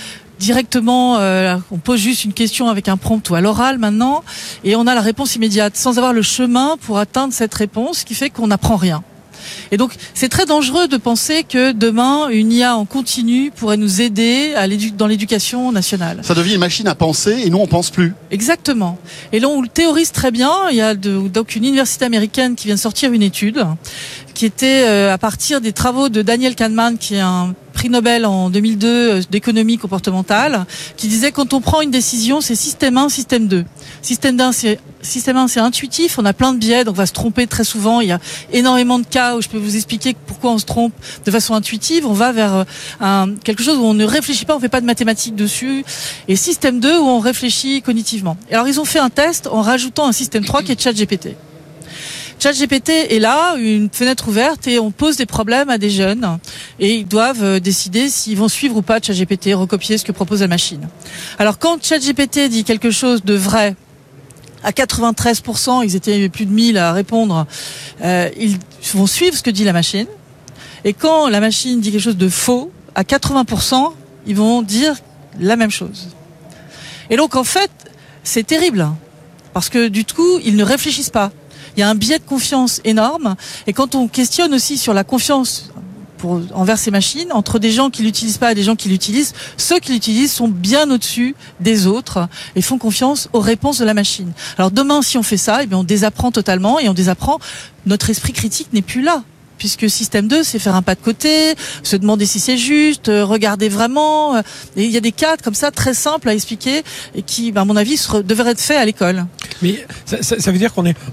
directement, on pose juste une question avec un prompt ou à l'oral maintenant, et on a la réponse immédiate, sans avoir le chemin pour atteindre cette réponse, ce qui fait qu'on n'apprend rien. Et donc, c'est très dangereux de penser que demain, une IA en continu pourrait nous aider dans l'éducation nationale. Ça devient une machine à penser et nous, on pense plus. Exactement. Et là, on le théorise très bien. Il y a donc une université américaine qui vient de sortir une étude qui était à partir des travaux de Daniel Kahneman, qui est un prix Nobel en 2002 d'économie comportementale, qui disait quand on prend une décision, c'est système 1, système 2. Système 1, c'est intuitif, on a plein de biais, donc on va se tromper très souvent. Il y a énormément de cas où je peux vous expliquer pourquoi on se trompe de façon intuitive. On va vers quelque chose où on ne réfléchit pas, on fait pas de mathématiques dessus. Et système 2, où on réfléchit cognitivement. Et alors ils ont fait un test en rajoutant un système 3 qui est ChatGPT. ChatGPT est là, une fenêtre ouverte, et on pose des problèmes à des jeunes et ils doivent décider s'ils vont suivre ou pas ChatGPT, recopier ce que propose la machine. Alors quand ChatGPT dit quelque chose de vrai, à 93%, ils étaient plus de 1000 à répondre, ils vont suivre ce que dit la machine. Et quand la machine dit quelque chose de faux, à 80%, ils vont dire la même chose. Et donc en fait, c'est terrible, parce que du coup, ils ne réfléchissent pas. Il y a un biais de confiance énorme. Et quand on questionne aussi sur la confiance envers ces machines, entre des gens qui l'utilisent pas et des gens qui l'utilisent, ceux qui l'utilisent sont bien au-dessus des autres et font confiance aux réponses de la machine. Alors demain, si on fait ça, eh bien on désapprend totalement, et on désapprend, notre esprit critique n'est plus là. Puisque système 2, c'est faire un pas de côté, se demander si c'est juste, regarder vraiment. Et il y a des cas comme ça très simples à expliquer et qui, à mon avis, devraient être faits à l'école. Mais ça veut dire qu'on est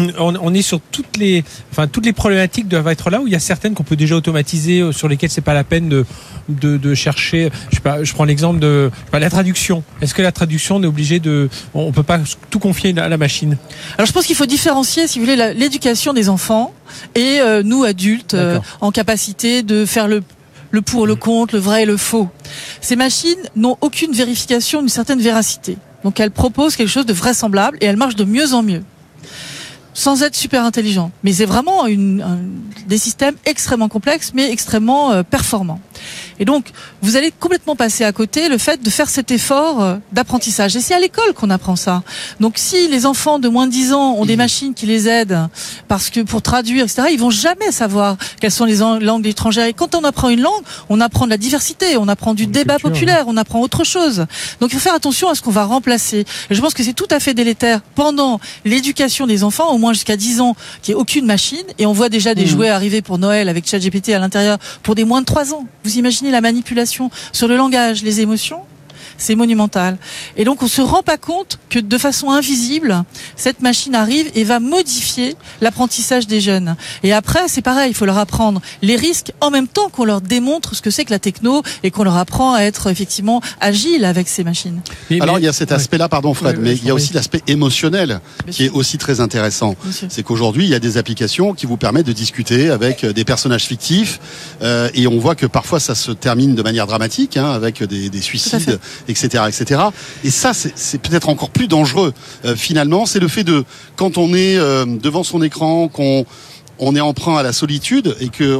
on est sur toutes les problématiques doivent être là, où il y a certaines qu'on peut déjà automatiser, sur lesquelles c'est pas la peine de chercher. Je prends l'exemple de la traduction. Est-ce que la traduction, on est obligé on peut pas tout confier à la machine? Alors je pense qu'il faut différencier, si vous voulez, l'éducation des enfants et nous adultes en capacité de faire le pour, le contre, le vrai et le faux. Ces machines n'ont aucune vérification d'une certaine véracité. Donc elles proposent quelque chose de vraisemblable et elles marchent de mieux en mieux, sans être super intelligents. Mais c'est vraiment des systèmes extrêmement complexes, mais extrêmement performants. Et donc, vous allez complètement passer à côté le fait de faire cet effort d'apprentissage. Et c'est à l'école qu'on apprend ça. Donc, si les enfants de moins de 10 ans ont des machines qui les aident, parce que pour traduire, etc., ils vont jamais savoir quelles sont les langues étrangères. Et quand on apprend une langue, on apprend de la diversité, on apprend du débat populaire, on apprend autre chose. Donc, il faut faire attention à ce qu'on va remplacer. Et je pense que c'est tout à fait délétère pendant l'éducation des enfants, au moins jusqu'à 10 ans, qu'il n'y ait aucune machine. Et on voit déjà des jouets arriver pour Noël avec ChatGPT à l'intérieur pour des moins de 3 ans. Vous imaginez la manipulation sur le langage, les émotions? C'est monumental. Et donc, on se rend pas compte que de façon invisible, cette machine arrive et va modifier l'apprentissage des jeunes. Et après, c'est pareil, il faut leur apprendre les risques en même temps qu'on leur démontre ce que c'est que la techno et qu'on leur apprend à être effectivement agile avec ces machines. Alors, il y a cet aspect-là, pardon Fred, mais il y a aussi l'aspect émotionnel qui est aussi très intéressant. C'est qu'aujourd'hui, il y a des applications qui vous permettent de discuter avec des personnages fictifs et on voit que parfois ça se termine de manière dramatique, avec des suicides, etc., etc. Et ça, c'est peut-être encore plus dangereux. Finalement, c'est le fait de, quand on est devant son écran, on est emprunt à la solitude et que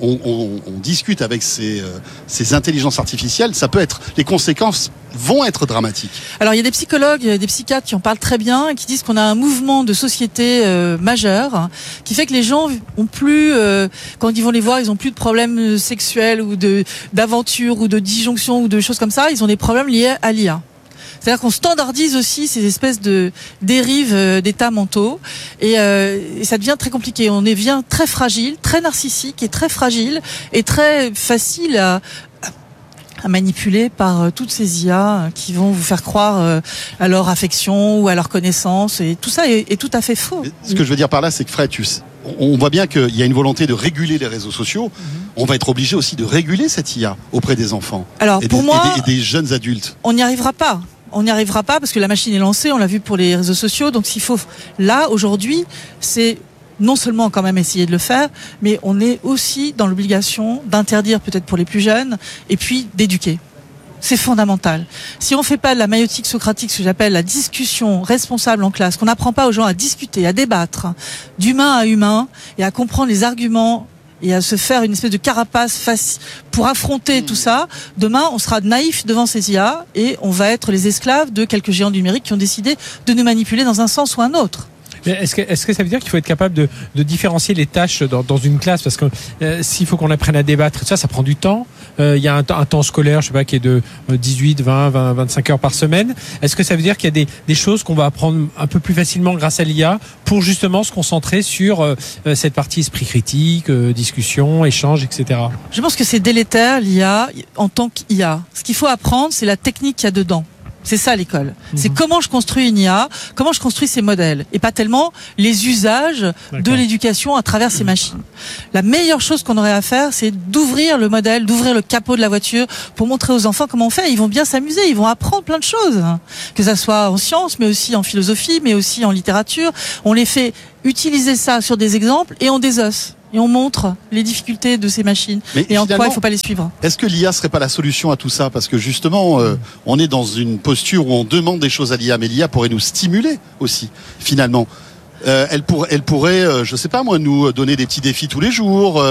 on discute avec ces intelligences artificielles, les conséquences vont être dramatiques. Alors il y a des psychologues, des psychiatres qui en parlent très bien et qui disent qu'on a un mouvement de société majeur qui fait que les gens ont plus, quand ils vont les voir, ils ont plus de problèmes sexuels ou d'aventure ou de disjonction ou de choses comme ça. Ils ont des problèmes liés à l'IA. C'est-à-dire qu'on standardise aussi ces espèces de dérives d'états mentaux et ça devient très compliqué. On devient très fragile, très narcissique et très fragile et très facile à manipuler par toutes ces IA qui vont vous faire croire à leur affection ou à leur connaissance, et tout ça est tout à fait faux. Ce que je veux dire par là, c'est que Fred, on voit bien qu'il y a une volonté de réguler les réseaux sociaux. On va être obligé aussi de réguler cette IA auprès des enfants. Alors, et des jeunes adultes. On n'y arrivera pas. On n'y arrivera pas parce que la machine est lancée, on l'a vu pour les réseaux sociaux. Donc s'il faut, là, aujourd'hui, c'est non seulement quand même essayer de le faire, mais on est aussi dans l'obligation d'interdire peut-être pour les plus jeunes et puis d'éduquer. C'est fondamental. Si on fait pas de la maïotique socratique, ce que j'appelle la discussion responsable en classe, qu'on n'apprend pas aux gens à discuter, à débattre, d'humain à humain et à comprendre les arguments et à se faire une espèce de carapace pour affronter tout ça. Demain, on sera naïf devant ces IA et on va être les esclaves de quelques géants numériques qui ont décidé de nous manipuler dans un sens ou un autre. Mais est-ce que ça veut dire qu'il faut être capable de différencier les tâches dans une classe? Parce que s'il faut qu'on apprenne à débattre, ça prend du temps. Il y a un temps scolaire, je sais pas, qui est de 18, 20, 25 heures par semaine. Est-ce que ça veut dire qu'il y a des choses qu'on va apprendre un peu plus facilement grâce à l'IA pour justement se concentrer sur cette partie esprit critique, discussion, échange, etc. Je pense que c'est délétère, l'IA, en tant qu'IA. Ce qu'il faut apprendre, c'est la technique qu'il y a dedans. C'est ça l'école. C'est comment je construis une IA, comment je construis ces modèles, et pas tellement les usages de l'éducation à travers ces machines. La meilleure chose qu'on aurait à faire, c'est d'ouvrir le modèle, d'ouvrir le capot de la voiture pour montrer aux enfants comment on fait. Ils vont bien s'amuser, ils vont apprendre plein de choses, que ça soit en sciences, mais aussi en philosophie, mais aussi en littérature. On les fait utiliser ça sur des exemples et on désosse. Et on montre les difficultés de ces machines et en quoi il ne faut pas les suivre. Est-ce que l'IA serait pas la solution à tout ça? Parce que justement, on est dans une posture où on demande des choses à l'IA, mais l'IA pourrait nous stimuler aussi, finalement. Elle pourrait, je sais pas moi, nous donner des petits défis tous les jours,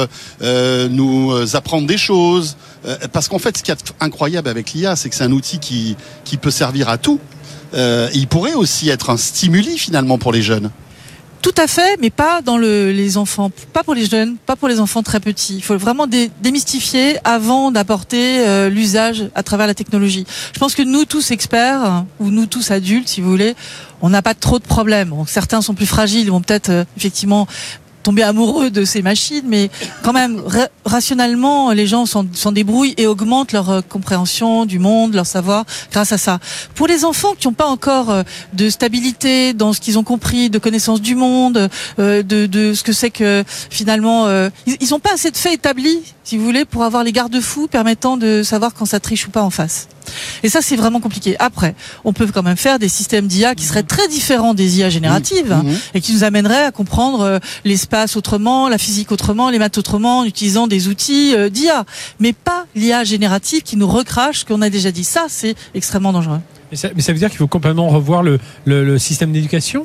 nous apprendre des choses. Parce qu'en fait, ce qui est incroyable avec l'IA, c'est que c'est un outil qui peut servir à tout. Il pourrait aussi être un stimuli finalement pour les jeunes. Tout à fait, mais pas dans les enfants, pas pour les jeunes, pas pour les enfants très petits. Il faut vraiment démystifier avant d'apporter l'usage à travers la technologie. Je pense que nous tous experts, ou nous tous adultes, si vous voulez, on n'a pas trop de problèmes. Donc, certains sont plus fragiles, ils vont peut-être effectivement tomber amoureux de ces machines, mais quand même, rationnellement, les gens s'en débrouillent et augmentent leur compréhension du monde, leur savoir grâce à ça. Pour les enfants qui n'ont pas encore de stabilité dans ce qu'ils ont compris, de connaissance du monde, de ce que c'est que finalement, ils n'ont pas assez de faits établis, si vous voulez, pour avoir les garde-fous permettant de savoir quand ça triche ou pas en face. Et ça, c'est vraiment compliqué. Après, on peut quand même faire des systèmes d'IA qui seraient très différents des IA génératives et qui nous amèneraient à comprendre l'espace autrement, la physique autrement, les maths autrement, en utilisant des outils d'IA. Mais pas l'IA générative qui nous recrache ce qu'on a déjà dit. Ça, c'est extrêmement dangereux. Mais ça veut dire qu'il faut complètement revoir le système d'éducation?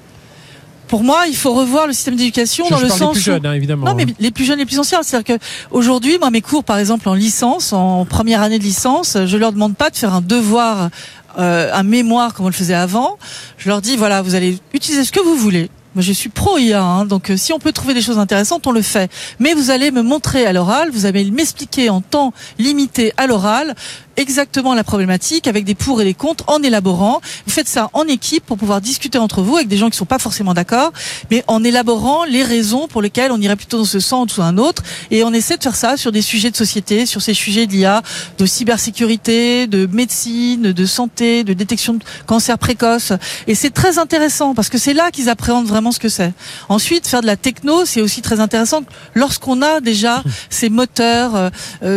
Pour moi, il faut revoir le système d'éducation dans le sens. Les plus jeunes, évidemment. Non, mais les plus jeunes, les plus anciens. C'est-à-dire que aujourd'hui, moi, mes cours, par exemple, en licence, en première année de licence, je leur demande pas de faire un devoir, un mémoire comme on le faisait avant. Je leur dis, voilà, vous allez utiliser ce que vous voulez. Moi, je suis pro IA, donc si on peut trouver des choses intéressantes, on le fait. Mais vous allez me montrer à l'oral, vous allez m'expliquer en temps limité à l'oral exactement la problématique avec des pour et des contre en élaborant. Vous faites ça en équipe pour pouvoir discuter entre vous avec des gens qui sont pas forcément d'accord, mais en élaborant les raisons pour lesquelles on irait plutôt dans ce sens ou un autre. Et on essaie de faire ça sur des sujets de société, sur ces sujets de l'IA, de cybersécurité, de médecine, de santé, de détection de cancer précoce. Et c'est très intéressant parce que c'est là qu'ils appréhendent vraiment ce que c'est. Ensuite, faire de la techno, c'est aussi très intéressant lorsqu'on a déjà ces moteurs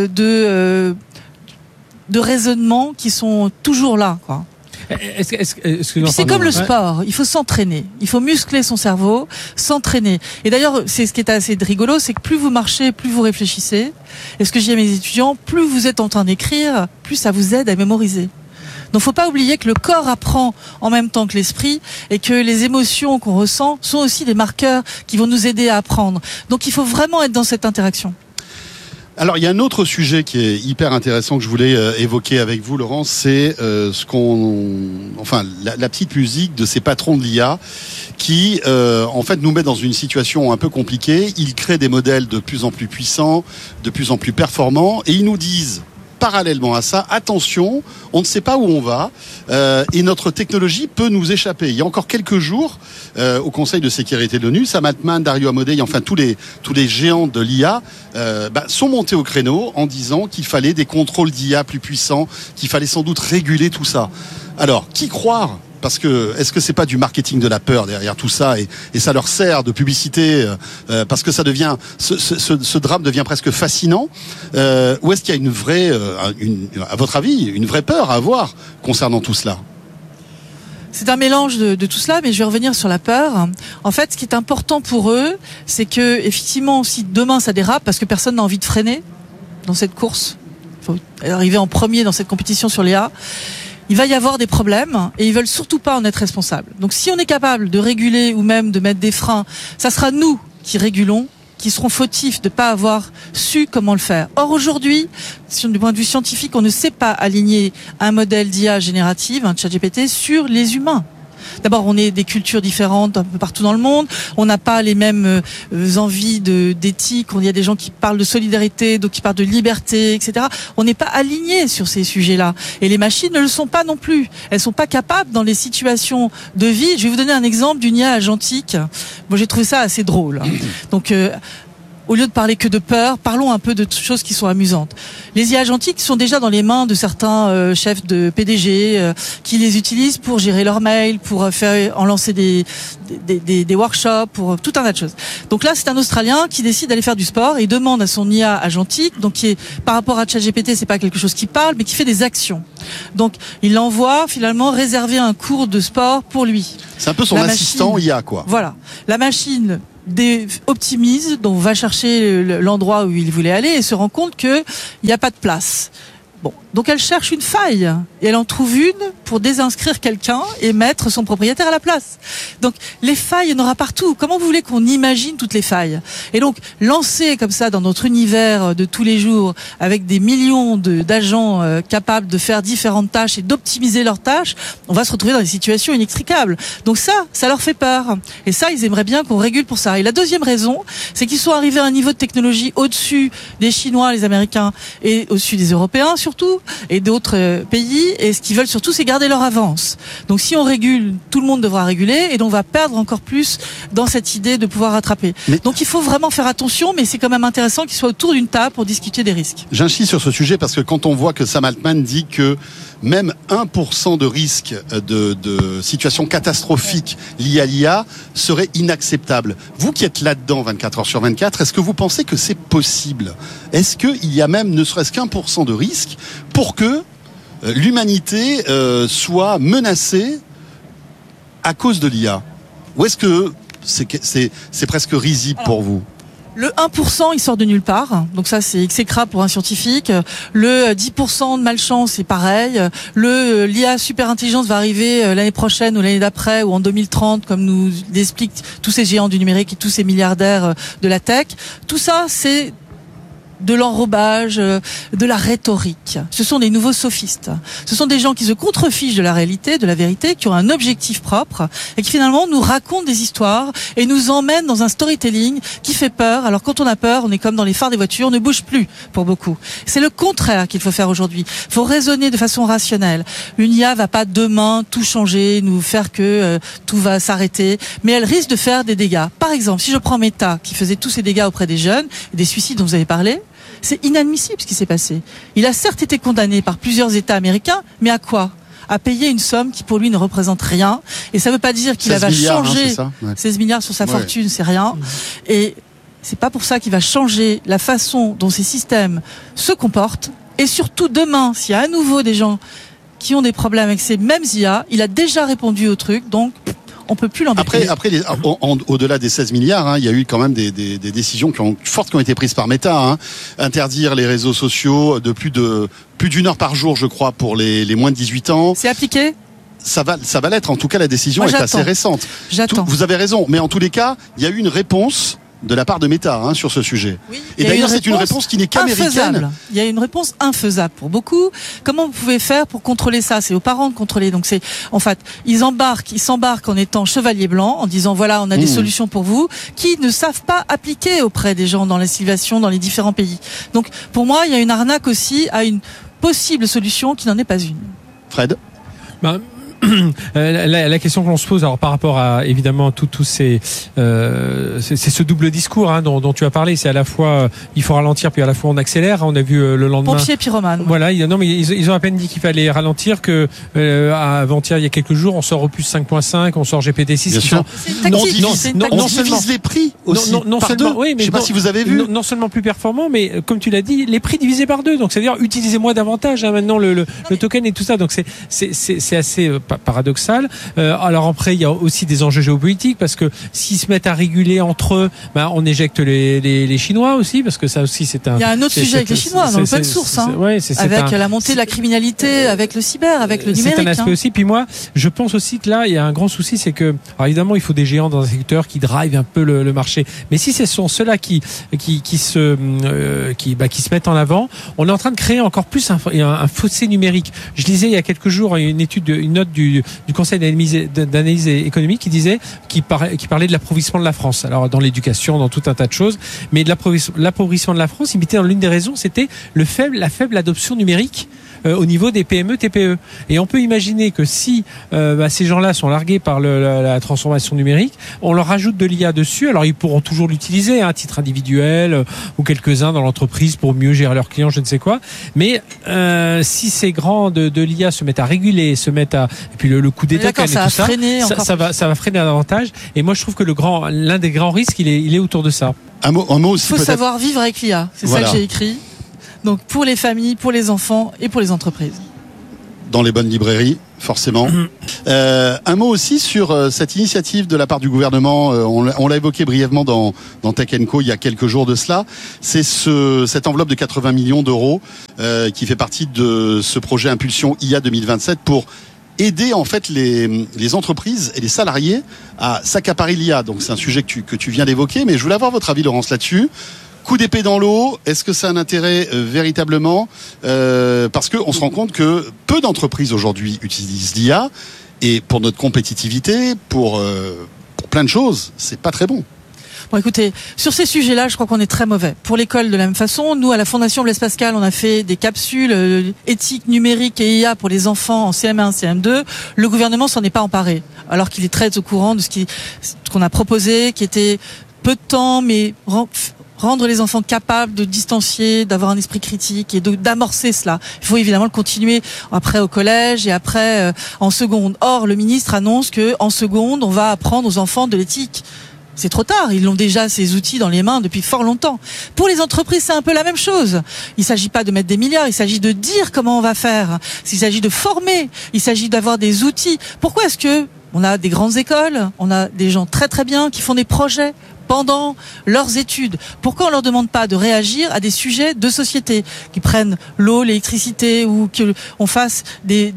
de raisonnement qui sont toujours là, quoi. C'est comme le sport, il faut s'entraîner, il faut muscler son cerveau, s'entraîner. Et d'ailleurs, c'est ce qui est assez rigolo, c'est que plus vous marchez, plus vous réfléchissez. Et ce que je dis à mes étudiants, plus vous êtes en train d'écrire, plus ça vous aide à mémoriser. Donc faut pas oublier que le corps apprend en même temps que l'esprit et que les émotions qu'on ressent sont aussi des marqueurs qui vont nous aider à apprendre. Donc il faut vraiment être dans cette interaction. Alors, il y a un autre sujet qui est hyper intéressant que je voulais évoquer avec vous, Laurence, c'est la petite musique de ces patrons de l'IA qui, en fait, nous met dans une situation un peu compliquée. Ils créent des modèles de plus en plus puissants, de plus en plus performants, et ils nous disent, parallèlement à ça, attention, on ne sait pas où on va et notre technologie peut nous échapper. Il y a encore quelques jours, au Conseil de sécurité de l'ONU, Sam Altman, Dario Amodei, enfin tous les géants de l'IA sont montés au créneau en disant qu'il fallait des contrôles d'IA plus puissants, qu'il fallait sans doute réguler tout ça. Alors, qui croire ? Parce que est-ce que c'est pas du marketing de la peur derrière tout ça et ça leur sert de publicité parce que ça devient ce drame devient presque fascinant ou est-ce qu'il y a une vraie à votre avis une vraie peur à avoir concernant tout cela? C'est un mélange de tout cela, mais je vais revenir sur la peur. En fait, ce qui est important pour eux, c'est que effectivement, si demain ça dérape, parce que personne n'a envie de freiner dans cette course, il faut arriver en premier dans cette compétition sur l'IA. Il va y avoir des problèmes et ils veulent surtout pas en être responsables. Donc si on est capable de réguler ou même de mettre des freins, ça sera nous qui régulons qui seront fautifs de ne pas avoir su comment le faire. Or aujourd'hui, du point de vue scientifique, on ne sait pas aligner un modèle d'IA générative, un ChatGPT, sur les humains. D'abord, on est des cultures différentes un peu partout dans le monde. On n'a pas les mêmes envies d'éthique. Il y a des gens qui parlent de solidarité, d'autres qui parlent de liberté, etc. On n'est pas alignés sur ces sujets-là. Et les machines ne le sont pas non plus. Elles sont pas capables dans les situations de vie. Je vais vous donner un exemple d'une IA agentique. Moi, j'ai trouvé ça assez drôle. Donc, au lieu de parler que de peur, parlons un peu de choses qui sont amusantes. Les IA agentiques sont déjà dans les mains de certains chefs de PDG qui les utilisent pour gérer leurs mails, pour en lancer des workshops, pour tout un tas de choses. Donc là, c'est un Australien qui décide d'aller faire du sport et demande à son IA agentique, donc qui est par rapport à ChatGPT, c'est pas quelque chose qui parle, mais qui fait des actions. Donc il l'envoie finalement réserver un cours de sport pour lui. C'est un peu son assistant IA, quoi. Voilà. La machine optimise, donc va chercher l'endroit où il voulait aller et se rend compte qu'il n'y a pas de place. Bon, donc elle cherche une faille et elle en trouve une pour désinscrire quelqu'un et mettre son propriétaire à la place. Donc les failles, il y en aura partout. Comment vous voulez qu'on imagine toutes les failles? Et donc lancer comme ça dans notre univers de tous les jours avec des millions d'agents capables de faire différentes tâches et d'optimiser leurs tâches, on va se retrouver dans des situations inextricables. Donc ça leur fait peur. Et ça, ils aimeraient bien qu'on régule pour ça. Et la deuxième raison, c'est qu'ils sont arrivés à un niveau de technologie au-dessus des Chinois, les Américains et au-dessus des Européens surtout, et d'autres pays, et ce qu'ils veulent surtout, c'est garder leur avance. Donc si on régule, tout le monde devra réguler, et donc on va perdre encore plus dans cette idée de pouvoir rattraper. Donc il faut vraiment faire attention, mais c'est quand même intéressant qu'ils soient autour d'une table pour discuter des risques. J'insiste sur ce sujet parce que quand on voit que Sam Altman dit que même 1% de risque de situation catastrophique liée à l'IA serait inacceptable. Vous qui êtes là-dedans 24 heures sur 24, est-ce que vous pensez que c'est possible? Est-ce qu'il y a même ne serait-ce qu'1% de risque pour que l'humanité soit menacée à cause de l'IA? Ou est-ce que c'est presque risible pour vous? Le 1%, il sort de nulle part. Donc ça, c'est exécrable pour un scientifique. Le 10% de malchance, c'est pareil. L'IA super intelligence va arriver l'année prochaine ou l'année d'après ou en 2030, comme nous l'expliquent tous ces géants du numérique et tous ces milliardaires de la tech. Tout ça, c'est de l'enrobage, de la rhétorique. Ce sont des nouveaux sophistes. Ce sont des gens qui se contrefichent de la réalité, de la vérité, qui ont un objectif propre et qui finalement nous racontent des histoires et nous emmènent dans un storytelling qui fait peur. Alors quand on a peur, on est comme dans les phares des voitures, on ne bouge plus pour beaucoup. C'est le contraire qu'il faut faire aujourd'hui. Il faut raisonner de façon rationnelle. Une IA va pas demain tout changer, nous faire que tout va s'arrêter, mais elle risque de faire des dégâts. Par exemple, si je prends Meta, qui faisait tous ces dégâts auprès des jeunes, des suicides dont vous avez parlé, c'est inadmissible ce qui s'est passé. Il a certes été condamné par plusieurs États américains, mais à quoi? À payer une somme qui pour lui ne représente rien. Et ça ne veut pas dire qu'il va changer 16 milliards sur sa fortune, c'est rien. Et c'est pas pour ça qu'il va changer la façon dont ces systèmes se comportent. Et surtout demain, s'il y a à nouveau des gens qui ont des problèmes avec ces mêmes IA, il a déjà répondu au truc, donc on peut plus l'embêter. Après au-delà des 16 milliards, il y a eu quand même des décisions fortes qui ont été prises par Meta. Interdire les réseaux sociaux de plus d'une heure par jour, je crois, pour les moins de 18 ans. C'est appliqué? Ça va l'être. En tout cas, la décision est assez récente. J'attends. Vous avez raison. Mais en tous les cas, il y a eu une réponse de la part de Meta sur ce sujet. Oui, et d'ailleurs, c'est une réponse qui n'est qu'américaine. Il y a une réponse infaisable pour beaucoup. Comment vous pouvez faire pour contrôler ça? C'est aux parents de contrôler. Donc c'est, en fait, ils s'embarquent en étant chevalier blanc, en disant voilà, on a des solutions pour vous, qui ne savent pas appliquer auprès des gens dans la civilisation, dans les différents pays. Donc pour moi, il y a une arnaque aussi à une possible solution qui n'en est pas une. Fred? La question que l'on se pose, alors par rapport à évidemment tous ces, c'est ce double discours dont tu as parlé. C'est à la fois il faut ralentir puis à la fois on accélère. On a vu le lendemain. Pompier pyromane. Voilà, non mais ils ont à peine dit qu'il fallait ralentir que avant-hier il y a quelques jours on sort Opus 5.5, on sort GPT-6. Bien sûr. On divise les prix aussi. Non seulement, oui, mais je sais pas si vous avez vu. Non seulement plus performant, mais comme tu l'as dit, les prix divisés par deux. Donc c'est-à-dire utilisez-moi davantage maintenant le token et tout ça. Donc c'est assez paradoxal. Alors après, il y a aussi des enjeux géopolitiques parce que s'ils se mettent à réguler entre eux, on éjecte les Chinois aussi, parce que ça aussi c'est un. Il y a un autre sujet avec les Chinois dans l'open source, avec la montée de la criminalité, avec le cyber, avec le numérique. C'est un aspect aussi. Puis moi, je pense aussi que là, il y a un grand souci, c'est que, alors évidemment, il faut des géants dans un secteur qui drive un peu le marché. Mais si ce sont ceux-là qui se mettent en avant, on est en train de créer encore plus un fossé numérique. Je lisais il y a quelques jours une note du Conseil d'analyse économique qui parlait de l'appauvrissement de la France. Alors dans l'éducation, dans tout un tas de choses, mais de l'appauvrissement de la France, il mettait dans l'une des raisons, c'était la faible adoption numérique au niveau des PME, TPE. Et on peut imaginer que si ces gens-là sont largués par la transformation numérique, on leur rajoute de l'IA dessus. Alors ils pourront toujours l'utiliser à titre individuel ou quelques-uns dans l'entreprise pour mieux gérer leurs clients, je ne sais quoi. Mais si ces grands de l'IA se mettent à réguler, et puis le coût des tokens et tout ça va freiner davantage. Et moi je trouve que l'un des grands risques, il est autour de ça. Un mot aussi. Il faut savoir vivre avec l'IA. C'est ça que j'ai écrit. Donc pour les familles, pour les enfants et pour les entreprises. Dans les bonnes librairies, forcément. Un mot aussi sur cette initiative de la part du gouvernement. On l'a évoqué brièvement dans Tech & Co il y a quelques jours de cela. C'est cette enveloppe de 80 millions d'euros qui fait partie de ce projet Impulsion IA 2027 pour aider en fait les entreprises et les salariés à s'accaparer l'IA. Donc c'est un sujet que tu viens d'évoquer, mais je voulais avoir votre avis, Laurence, là-dessus. Coup d'épée dans l'eau, est-ce que ça a un intérêt véritablement parce qu'on se rend compte que peu d'entreprises aujourd'hui utilisent l'IA et pour notre compétitivité, pour plein de choses, c'est pas très bon. Bon, écoutez, sur ces sujets-là, je crois qu'on est très mauvais. Pour l'école, de la même façon, nous, à la Fondation Blaise Pascal, on a fait des capsules éthiques, numériques et IA pour les enfants en CM1, CM2. Le gouvernement s'en est pas emparé, alors qu'il est très au courant de ce qu'on a proposé, qui était peu de temps, mais rendre les enfants capables de distancier, d'avoir un esprit critique et d'amorcer cela. Il faut évidemment le continuer après au collège et après en seconde. Or, le ministre annonce que en seconde, on va apprendre aux enfants de l'éthique. C'est trop tard, ils ont déjà ces outils dans les mains depuis fort longtemps. Pour les entreprises, c'est un peu la même chose. Il ne s'agit pas de mettre des milliards, il s'agit de dire comment on va faire. Il s'agit de former, il s'agit d'avoir des outils. Pourquoi est-ce que on a des grandes écoles, on a des gens très très bien qui font des projets pendant leurs études? Pourquoi on leur demande pas de réagir à des sujets de société, qui prennent l'eau, l'électricité, ou qu'on fasse des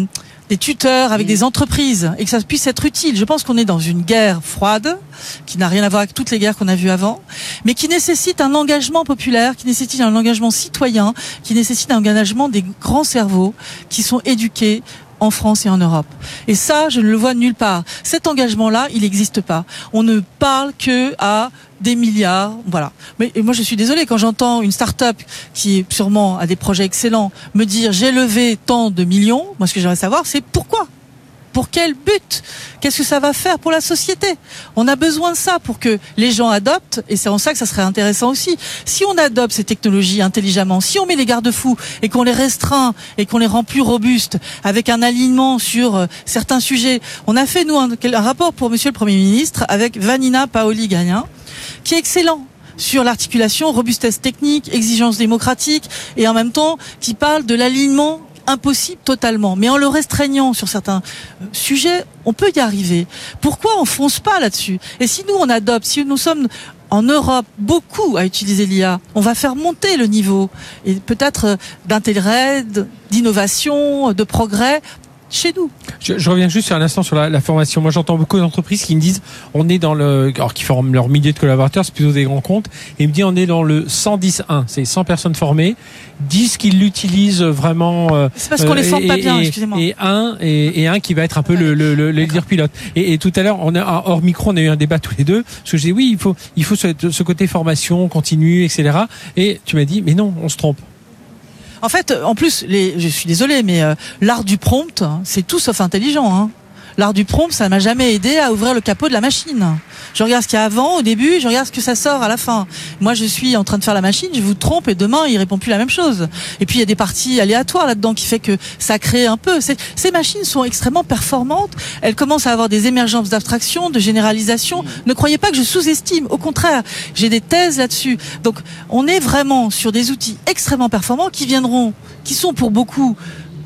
tuteurs avec des entreprises et que ça puisse être utile? Je pense qu'on est dans une guerre froide qui n'a rien à voir avec toutes les guerres qu'on a vues avant, mais qui nécessite un engagement populaire, qui nécessite un engagement citoyen, qui nécessite un engagement des grands cerveaux qui sont éduqués en France et en Europe. Et ça, je ne le vois nulle part. Cet engagement-là, il n'existe pas. On ne parle que à des milliards, voilà. Mais moi, je suis désolée quand j'entends une start-up qui sûrement a des projets excellents me dire j'ai levé tant de millions. Moi, ce que j'aimerais savoir, c'est pourquoi. Pour quel but? Qu'est-ce que ça va faire pour la société? On a besoin de ça pour que les gens adoptent, et c'est en ça que ça serait intéressant aussi. Si on adopte ces technologies intelligemment, si on met des garde-fous et qu'on les restreint et qu'on les rend plus robustes avec un alignement sur certains sujets. On a fait, nous, un rapport pour Monsieur le Premier ministre avec Vanina Paoli-Gagnin, qui est excellent sur l'articulation, robustesse technique, exigence démocratique, et en même temps qui parle de l'alignement impossible totalement, mais en le restreignant sur certains sujets, on peut y arriver. Pourquoi on fonce pas là-dessus? Et si nous on adopte, si nous sommes en Europe beaucoup à utiliser l'IA, on va faire monter le niveau et peut-être d'intérêt, d'innovation, de progrès chez nous. Je reviens juste sur un instant sur la formation. Moi, j'entends beaucoup d'entreprises qui me disent, qui forment leurs milliers de collaborateurs, c'est plutôt des grands comptes, et ils me disent, on est dans le 100-10-1. C'est 100 personnes formées, 10 qui l'utilisent vraiment. C'est parce qu'on les forme pas bien, excusez-moi. Et un qui va être un peu le leader pilote. Et tout à l'heure, hors micro, on a eu un débat tous les deux, parce que j'ai dit, oui, il faut ce côté formation continue, etc. Et tu m'as dit, mais non, on se trompe. En fait, en plus, je suis désolée, mais l'art du prompt, c'est tout sauf intelligent. Hein. L'art du prompt, ça m'a jamais aidé à ouvrir le capot de la machine. Je regarde ce qu'il y a avant, au début, je regarde ce que ça sort à la fin. Moi, je suis en train de faire la machine, je vous trompe et demain, il répond plus la même chose. Et puis, il y a des parties aléatoires là-dedans qui fait que ça crée un peu. Ces machines sont extrêmement performantes. Elles commencent à avoir des émergences d'abstraction, de généralisation. Ne croyez pas que je sous-estime. Au contraire, j'ai des thèses là-dessus. Donc, on est vraiment sur des outils extrêmement performants qui sont pour beaucoup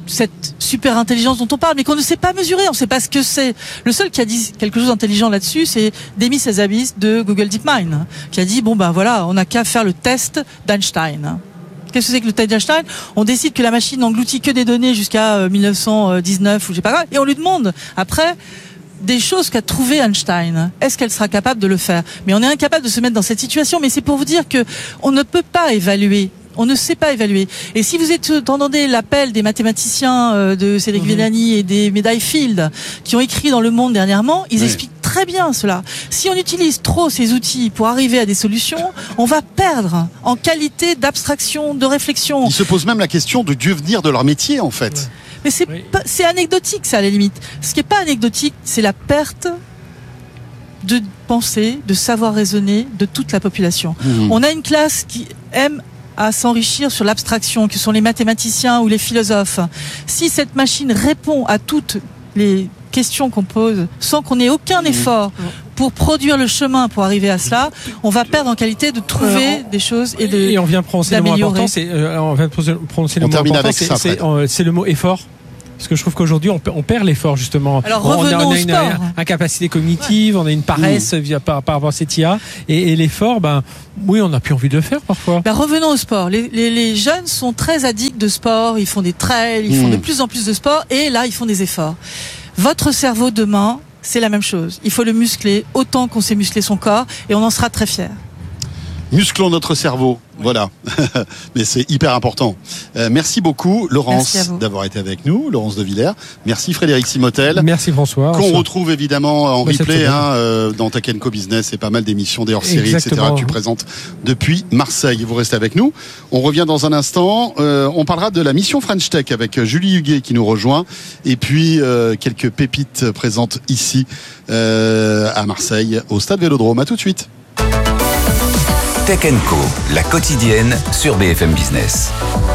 cette super intelligence dont on parle, mais qu'on ne sait pas mesurer, on ne sait pas ce que c'est. Le seul qui a dit quelque chose d'intelligent là-dessus, c'est Demis Hassabis de Google DeepMind, qui a dit bon ben voilà, on n'a qu'à faire le test d'Einstein. Qu'est-ce que c'est que le test d'Einstein ? On décide que la machine n'engloutit que des données jusqu'à 1919 ou je sais pas quoi, et on lui demande après des choses qu'a trouvé Einstein. Est-ce qu'elle sera capable de le faire ? Mais on est incapable de se mettre dans cette situation. Mais c'est pour vous dire que on ne peut pas évaluer. On ne sait pas évaluer. Et si vous entendez l'appel des mathématiciens de Cédric Villani et des médailles Field qui ont écrit dans Le Monde dernièrement, ils expliquent très bien cela. Si on utilise trop ces outils pour arriver à des solutions, on va perdre en qualité d'abstraction, de réflexion. Ils se posent même la question du devenir de leur métier, en fait. Mais c'est anecdotique, ça, à la limite. Ce qui n'est pas anecdotique, c'est la perte de pensée, de savoir raisonner de toute la population. On a une classe qui aime à s'enrichir sur l'abstraction, que sont les mathématiciens ou les philosophes. Si cette machine répond à toutes les questions qu'on pose sans qu'on ait aucun effort pour produire le chemin pour arriver à cela, on va perdre en qualité de trouver des choses et on vient prononcer le mot important, c'est le mot effort. Parce que je trouve qu'aujourd'hui, on perd l'effort, justement. Alors, revenons on a au sport. Une incapacité cognitive, on a une paresse par rapport à cette IA. Et l'effort, oui, on n'a plus envie de le faire parfois. Revenons au sport. Les jeunes sont très addicts de sport. Ils font des trails, ils font de plus en plus de sport. Et là, ils font des efforts. Votre cerveau, demain, c'est la même chose. Il faut le muscler autant qu'on sait muscler son corps. Et on en sera très fiers. Musclons notre cerveau, voilà. Mais c'est hyper important. Merci beaucoup, Laurence, d'avoir été avec nous, Laurence de Villers. Merci Frédéric Simotel. Merci François. Qu'on retrouve évidemment en replay dans Tech & Co Business et pas mal d'émissions, des hors-séries, etc. que tu présentes depuis Marseille. Vous restez avec nous. On revient dans un instant. On parlera de la mission French Tech avec Julie Huguet qui nous rejoint. Et puis quelques pépites présentes ici à Marseille, au Stade Vélodrome. À tout de suite. Tech & Co, la quotidienne sur BFM Business.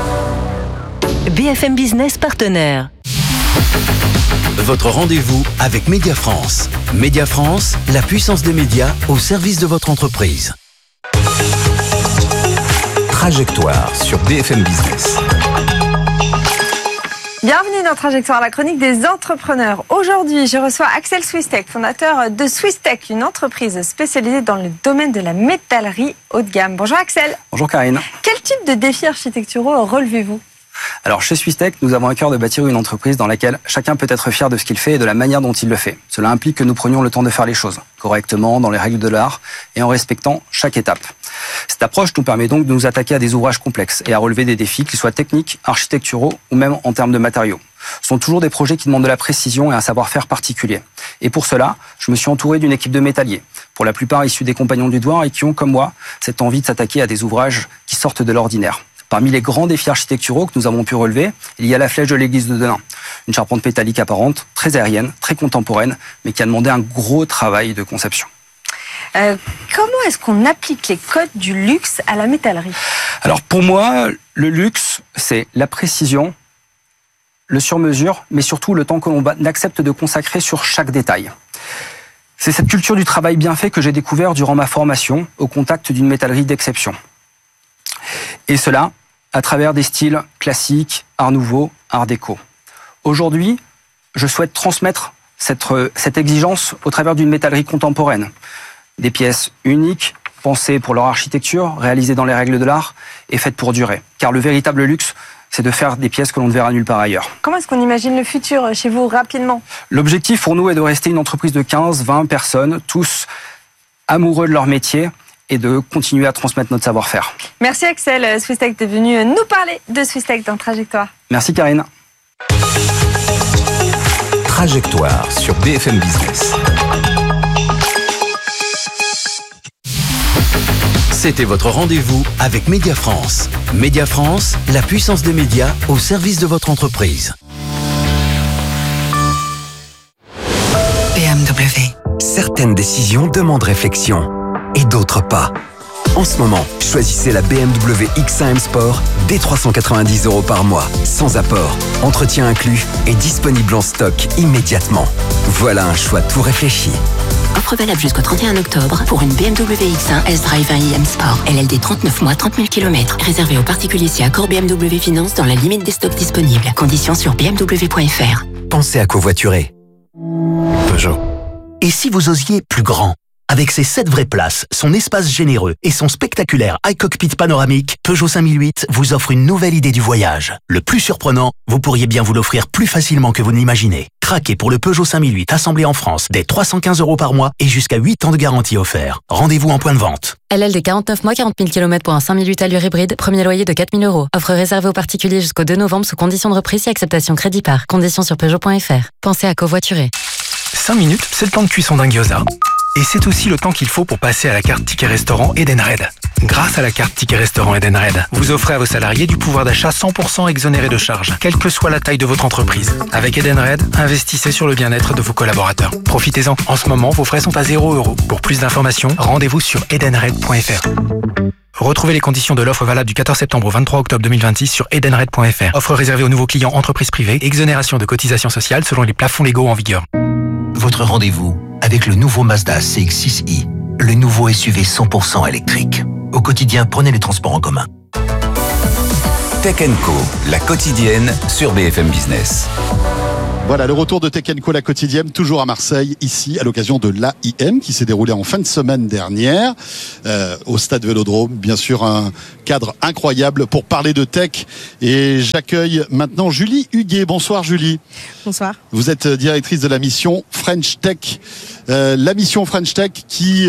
BFM Business partenaire. Votre rendez-vous avec Média France. Média France, la puissance des médias au service de votre entreprise. Trajectoire sur BFM Business. Bienvenue dans Trajectoire, la chronique des entrepreneurs. Aujourd'hui, je reçois Axel Swisstech, fondateur de Swisstech, une entreprise spécialisée dans le domaine de la métallerie haut de gamme. Bonjour Axel. Bonjour Karine. Quel type de défis architecturaux relevez-vous ? Alors chez Swisstech, nous avons à cœur de bâtir une entreprise dans laquelle chacun peut être fier de ce qu'il fait et de la manière dont il le fait. Cela implique que nous prenions le temps de faire les choses correctement, dans les règles de l'art et en respectant chaque étape. Cette approche nous permet donc de nous attaquer à des ouvrages complexes et à relever des défis, qu'ils soient techniques, architecturaux ou même en termes de matériaux. Ce sont toujours des projets qui demandent de la précision et un savoir-faire particulier. Et pour cela, je me suis entouré d'une équipe de métalliers, pour la plupart issus des compagnons du devoir et qui ont, comme moi, cette envie de s'attaquer à des ouvrages qui sortent de l'ordinaire. Parmi les grands défis architecturaux que nous avons pu relever, il y a la flèche de l'église de Denain. Une charpente métallique apparente, très aérienne, très contemporaine, mais qui a demandé un gros travail de conception. Comment est-ce qu'on applique les codes du luxe à la métallerie ? Alors pour moi, le luxe, c'est la précision, le sur-mesure, mais surtout le temps que l'on accepte de consacrer sur chaque détail. C'est cette culture du travail bien fait que j'ai découvert durant ma formation au contact d'une métallerie d'exception. Et cela à travers des styles classiques, art nouveau, art déco. Aujourd'hui, je souhaite transmettre cette exigence au travers d'une métallerie contemporaine. Des pièces uniques, pensées pour leur architecture, réalisées dans les règles de l'art et faites pour durer. Car le véritable luxe, c'est de faire des pièces que l'on ne verra nulle part ailleurs. Comment est-ce qu'on imagine le futur chez vous rapidement ? L'objectif pour nous est de rester une entreprise de 15-20 personnes, tous amoureux de leur métier et de continuer à transmettre notre savoir-faire. Merci Axel Swisstech d'être venu nous parler de Swisstech dans Trajectoire. Merci Karine. Trajectoire sur BFM Business. C'était votre rendez-vous avec Média France. Média France, la puissance des médias au service de votre entreprise. BMW. Certaines décisions demandent réflexion et d'autres pas. En ce moment, choisissez la BMW X1 M Sport dès 390 € par mois, sans apport, entretien inclus et disponible en stock immédiatement. Voilà un choix tout réfléchi. Offre valable jusqu'au 31 octobre pour une BMW X1 S-Drive 1 IM Sport. LLD 39 mois, 30 000 km. Réservé aux particuliers si accord BMW Finance dans la limite des stocks disponibles. Conditions sur bmw.fr. Pensez à covoiturer. Peugeot. Et si vous osiez plus grand? Avec ses 7 vraies places, son espace généreux et son spectaculaire iCockpit panoramique, Peugeot 5008 vous offre une nouvelle idée du voyage. Le plus surprenant, vous pourriez bien vous l'offrir plus facilement que vous ne l'imaginez. Craquez pour le Peugeot 5008 assemblé en France dès 315 € par mois et jusqu'à 8 ans de garantie offert. Rendez-vous en point de vente. LLD 49 mois, 40 000 km pour un 5008 allure hybride, premier loyer de 4 000 €. Offre réservée aux particuliers jusqu'au 2 novembre sous condition de reprise et acceptation crédit par. Conditions sur Peugeot.fr. Pensez à covoiturer. 5 minutes, c'est le temps de cuisson d'un gyoza. Et c'est aussi le temps qu'il faut pour passer à la carte Ticket Restaurant Edenred. Grâce à la carte Ticket Restaurant Edenred, vous offrez à vos salariés du pouvoir d'achat 100% exonéré de charges, quelle que soit la taille de votre entreprise. Avec Edenred, investissez sur le bien-être de vos collaborateurs. Profitez-en. En ce moment, vos frais sont à 0 €. Pour plus d'informations, rendez-vous sur edenred.fr. Retrouvez les conditions de l'offre valable du 14 septembre au 23 octobre 2026 sur edenred.fr. Offre réservée aux nouveaux clients entreprises privées, exonération de cotisations sociales selon les plafonds légaux en vigueur. Votre rendez-vous avec le nouveau Mazda CX-6i, le nouveau SUV 100% électrique. Au quotidien, prenez les transports en commun. Tech & Co, la quotidienne sur BFM Business. Voilà, le retour de Tech & Co, la quotidienne, toujours à Marseille, ici, à l'occasion de l'AIM, qui s'est déroulé en fin de semaine dernière, au Stade Vélodrome. Bien sûr, un cadre incroyable pour parler de tech. Et j'accueille maintenant Julie Huguet. Bonsoir Julie. Bonsoir. Vous êtes directrice de la mission French Tech. La mission French Tech qui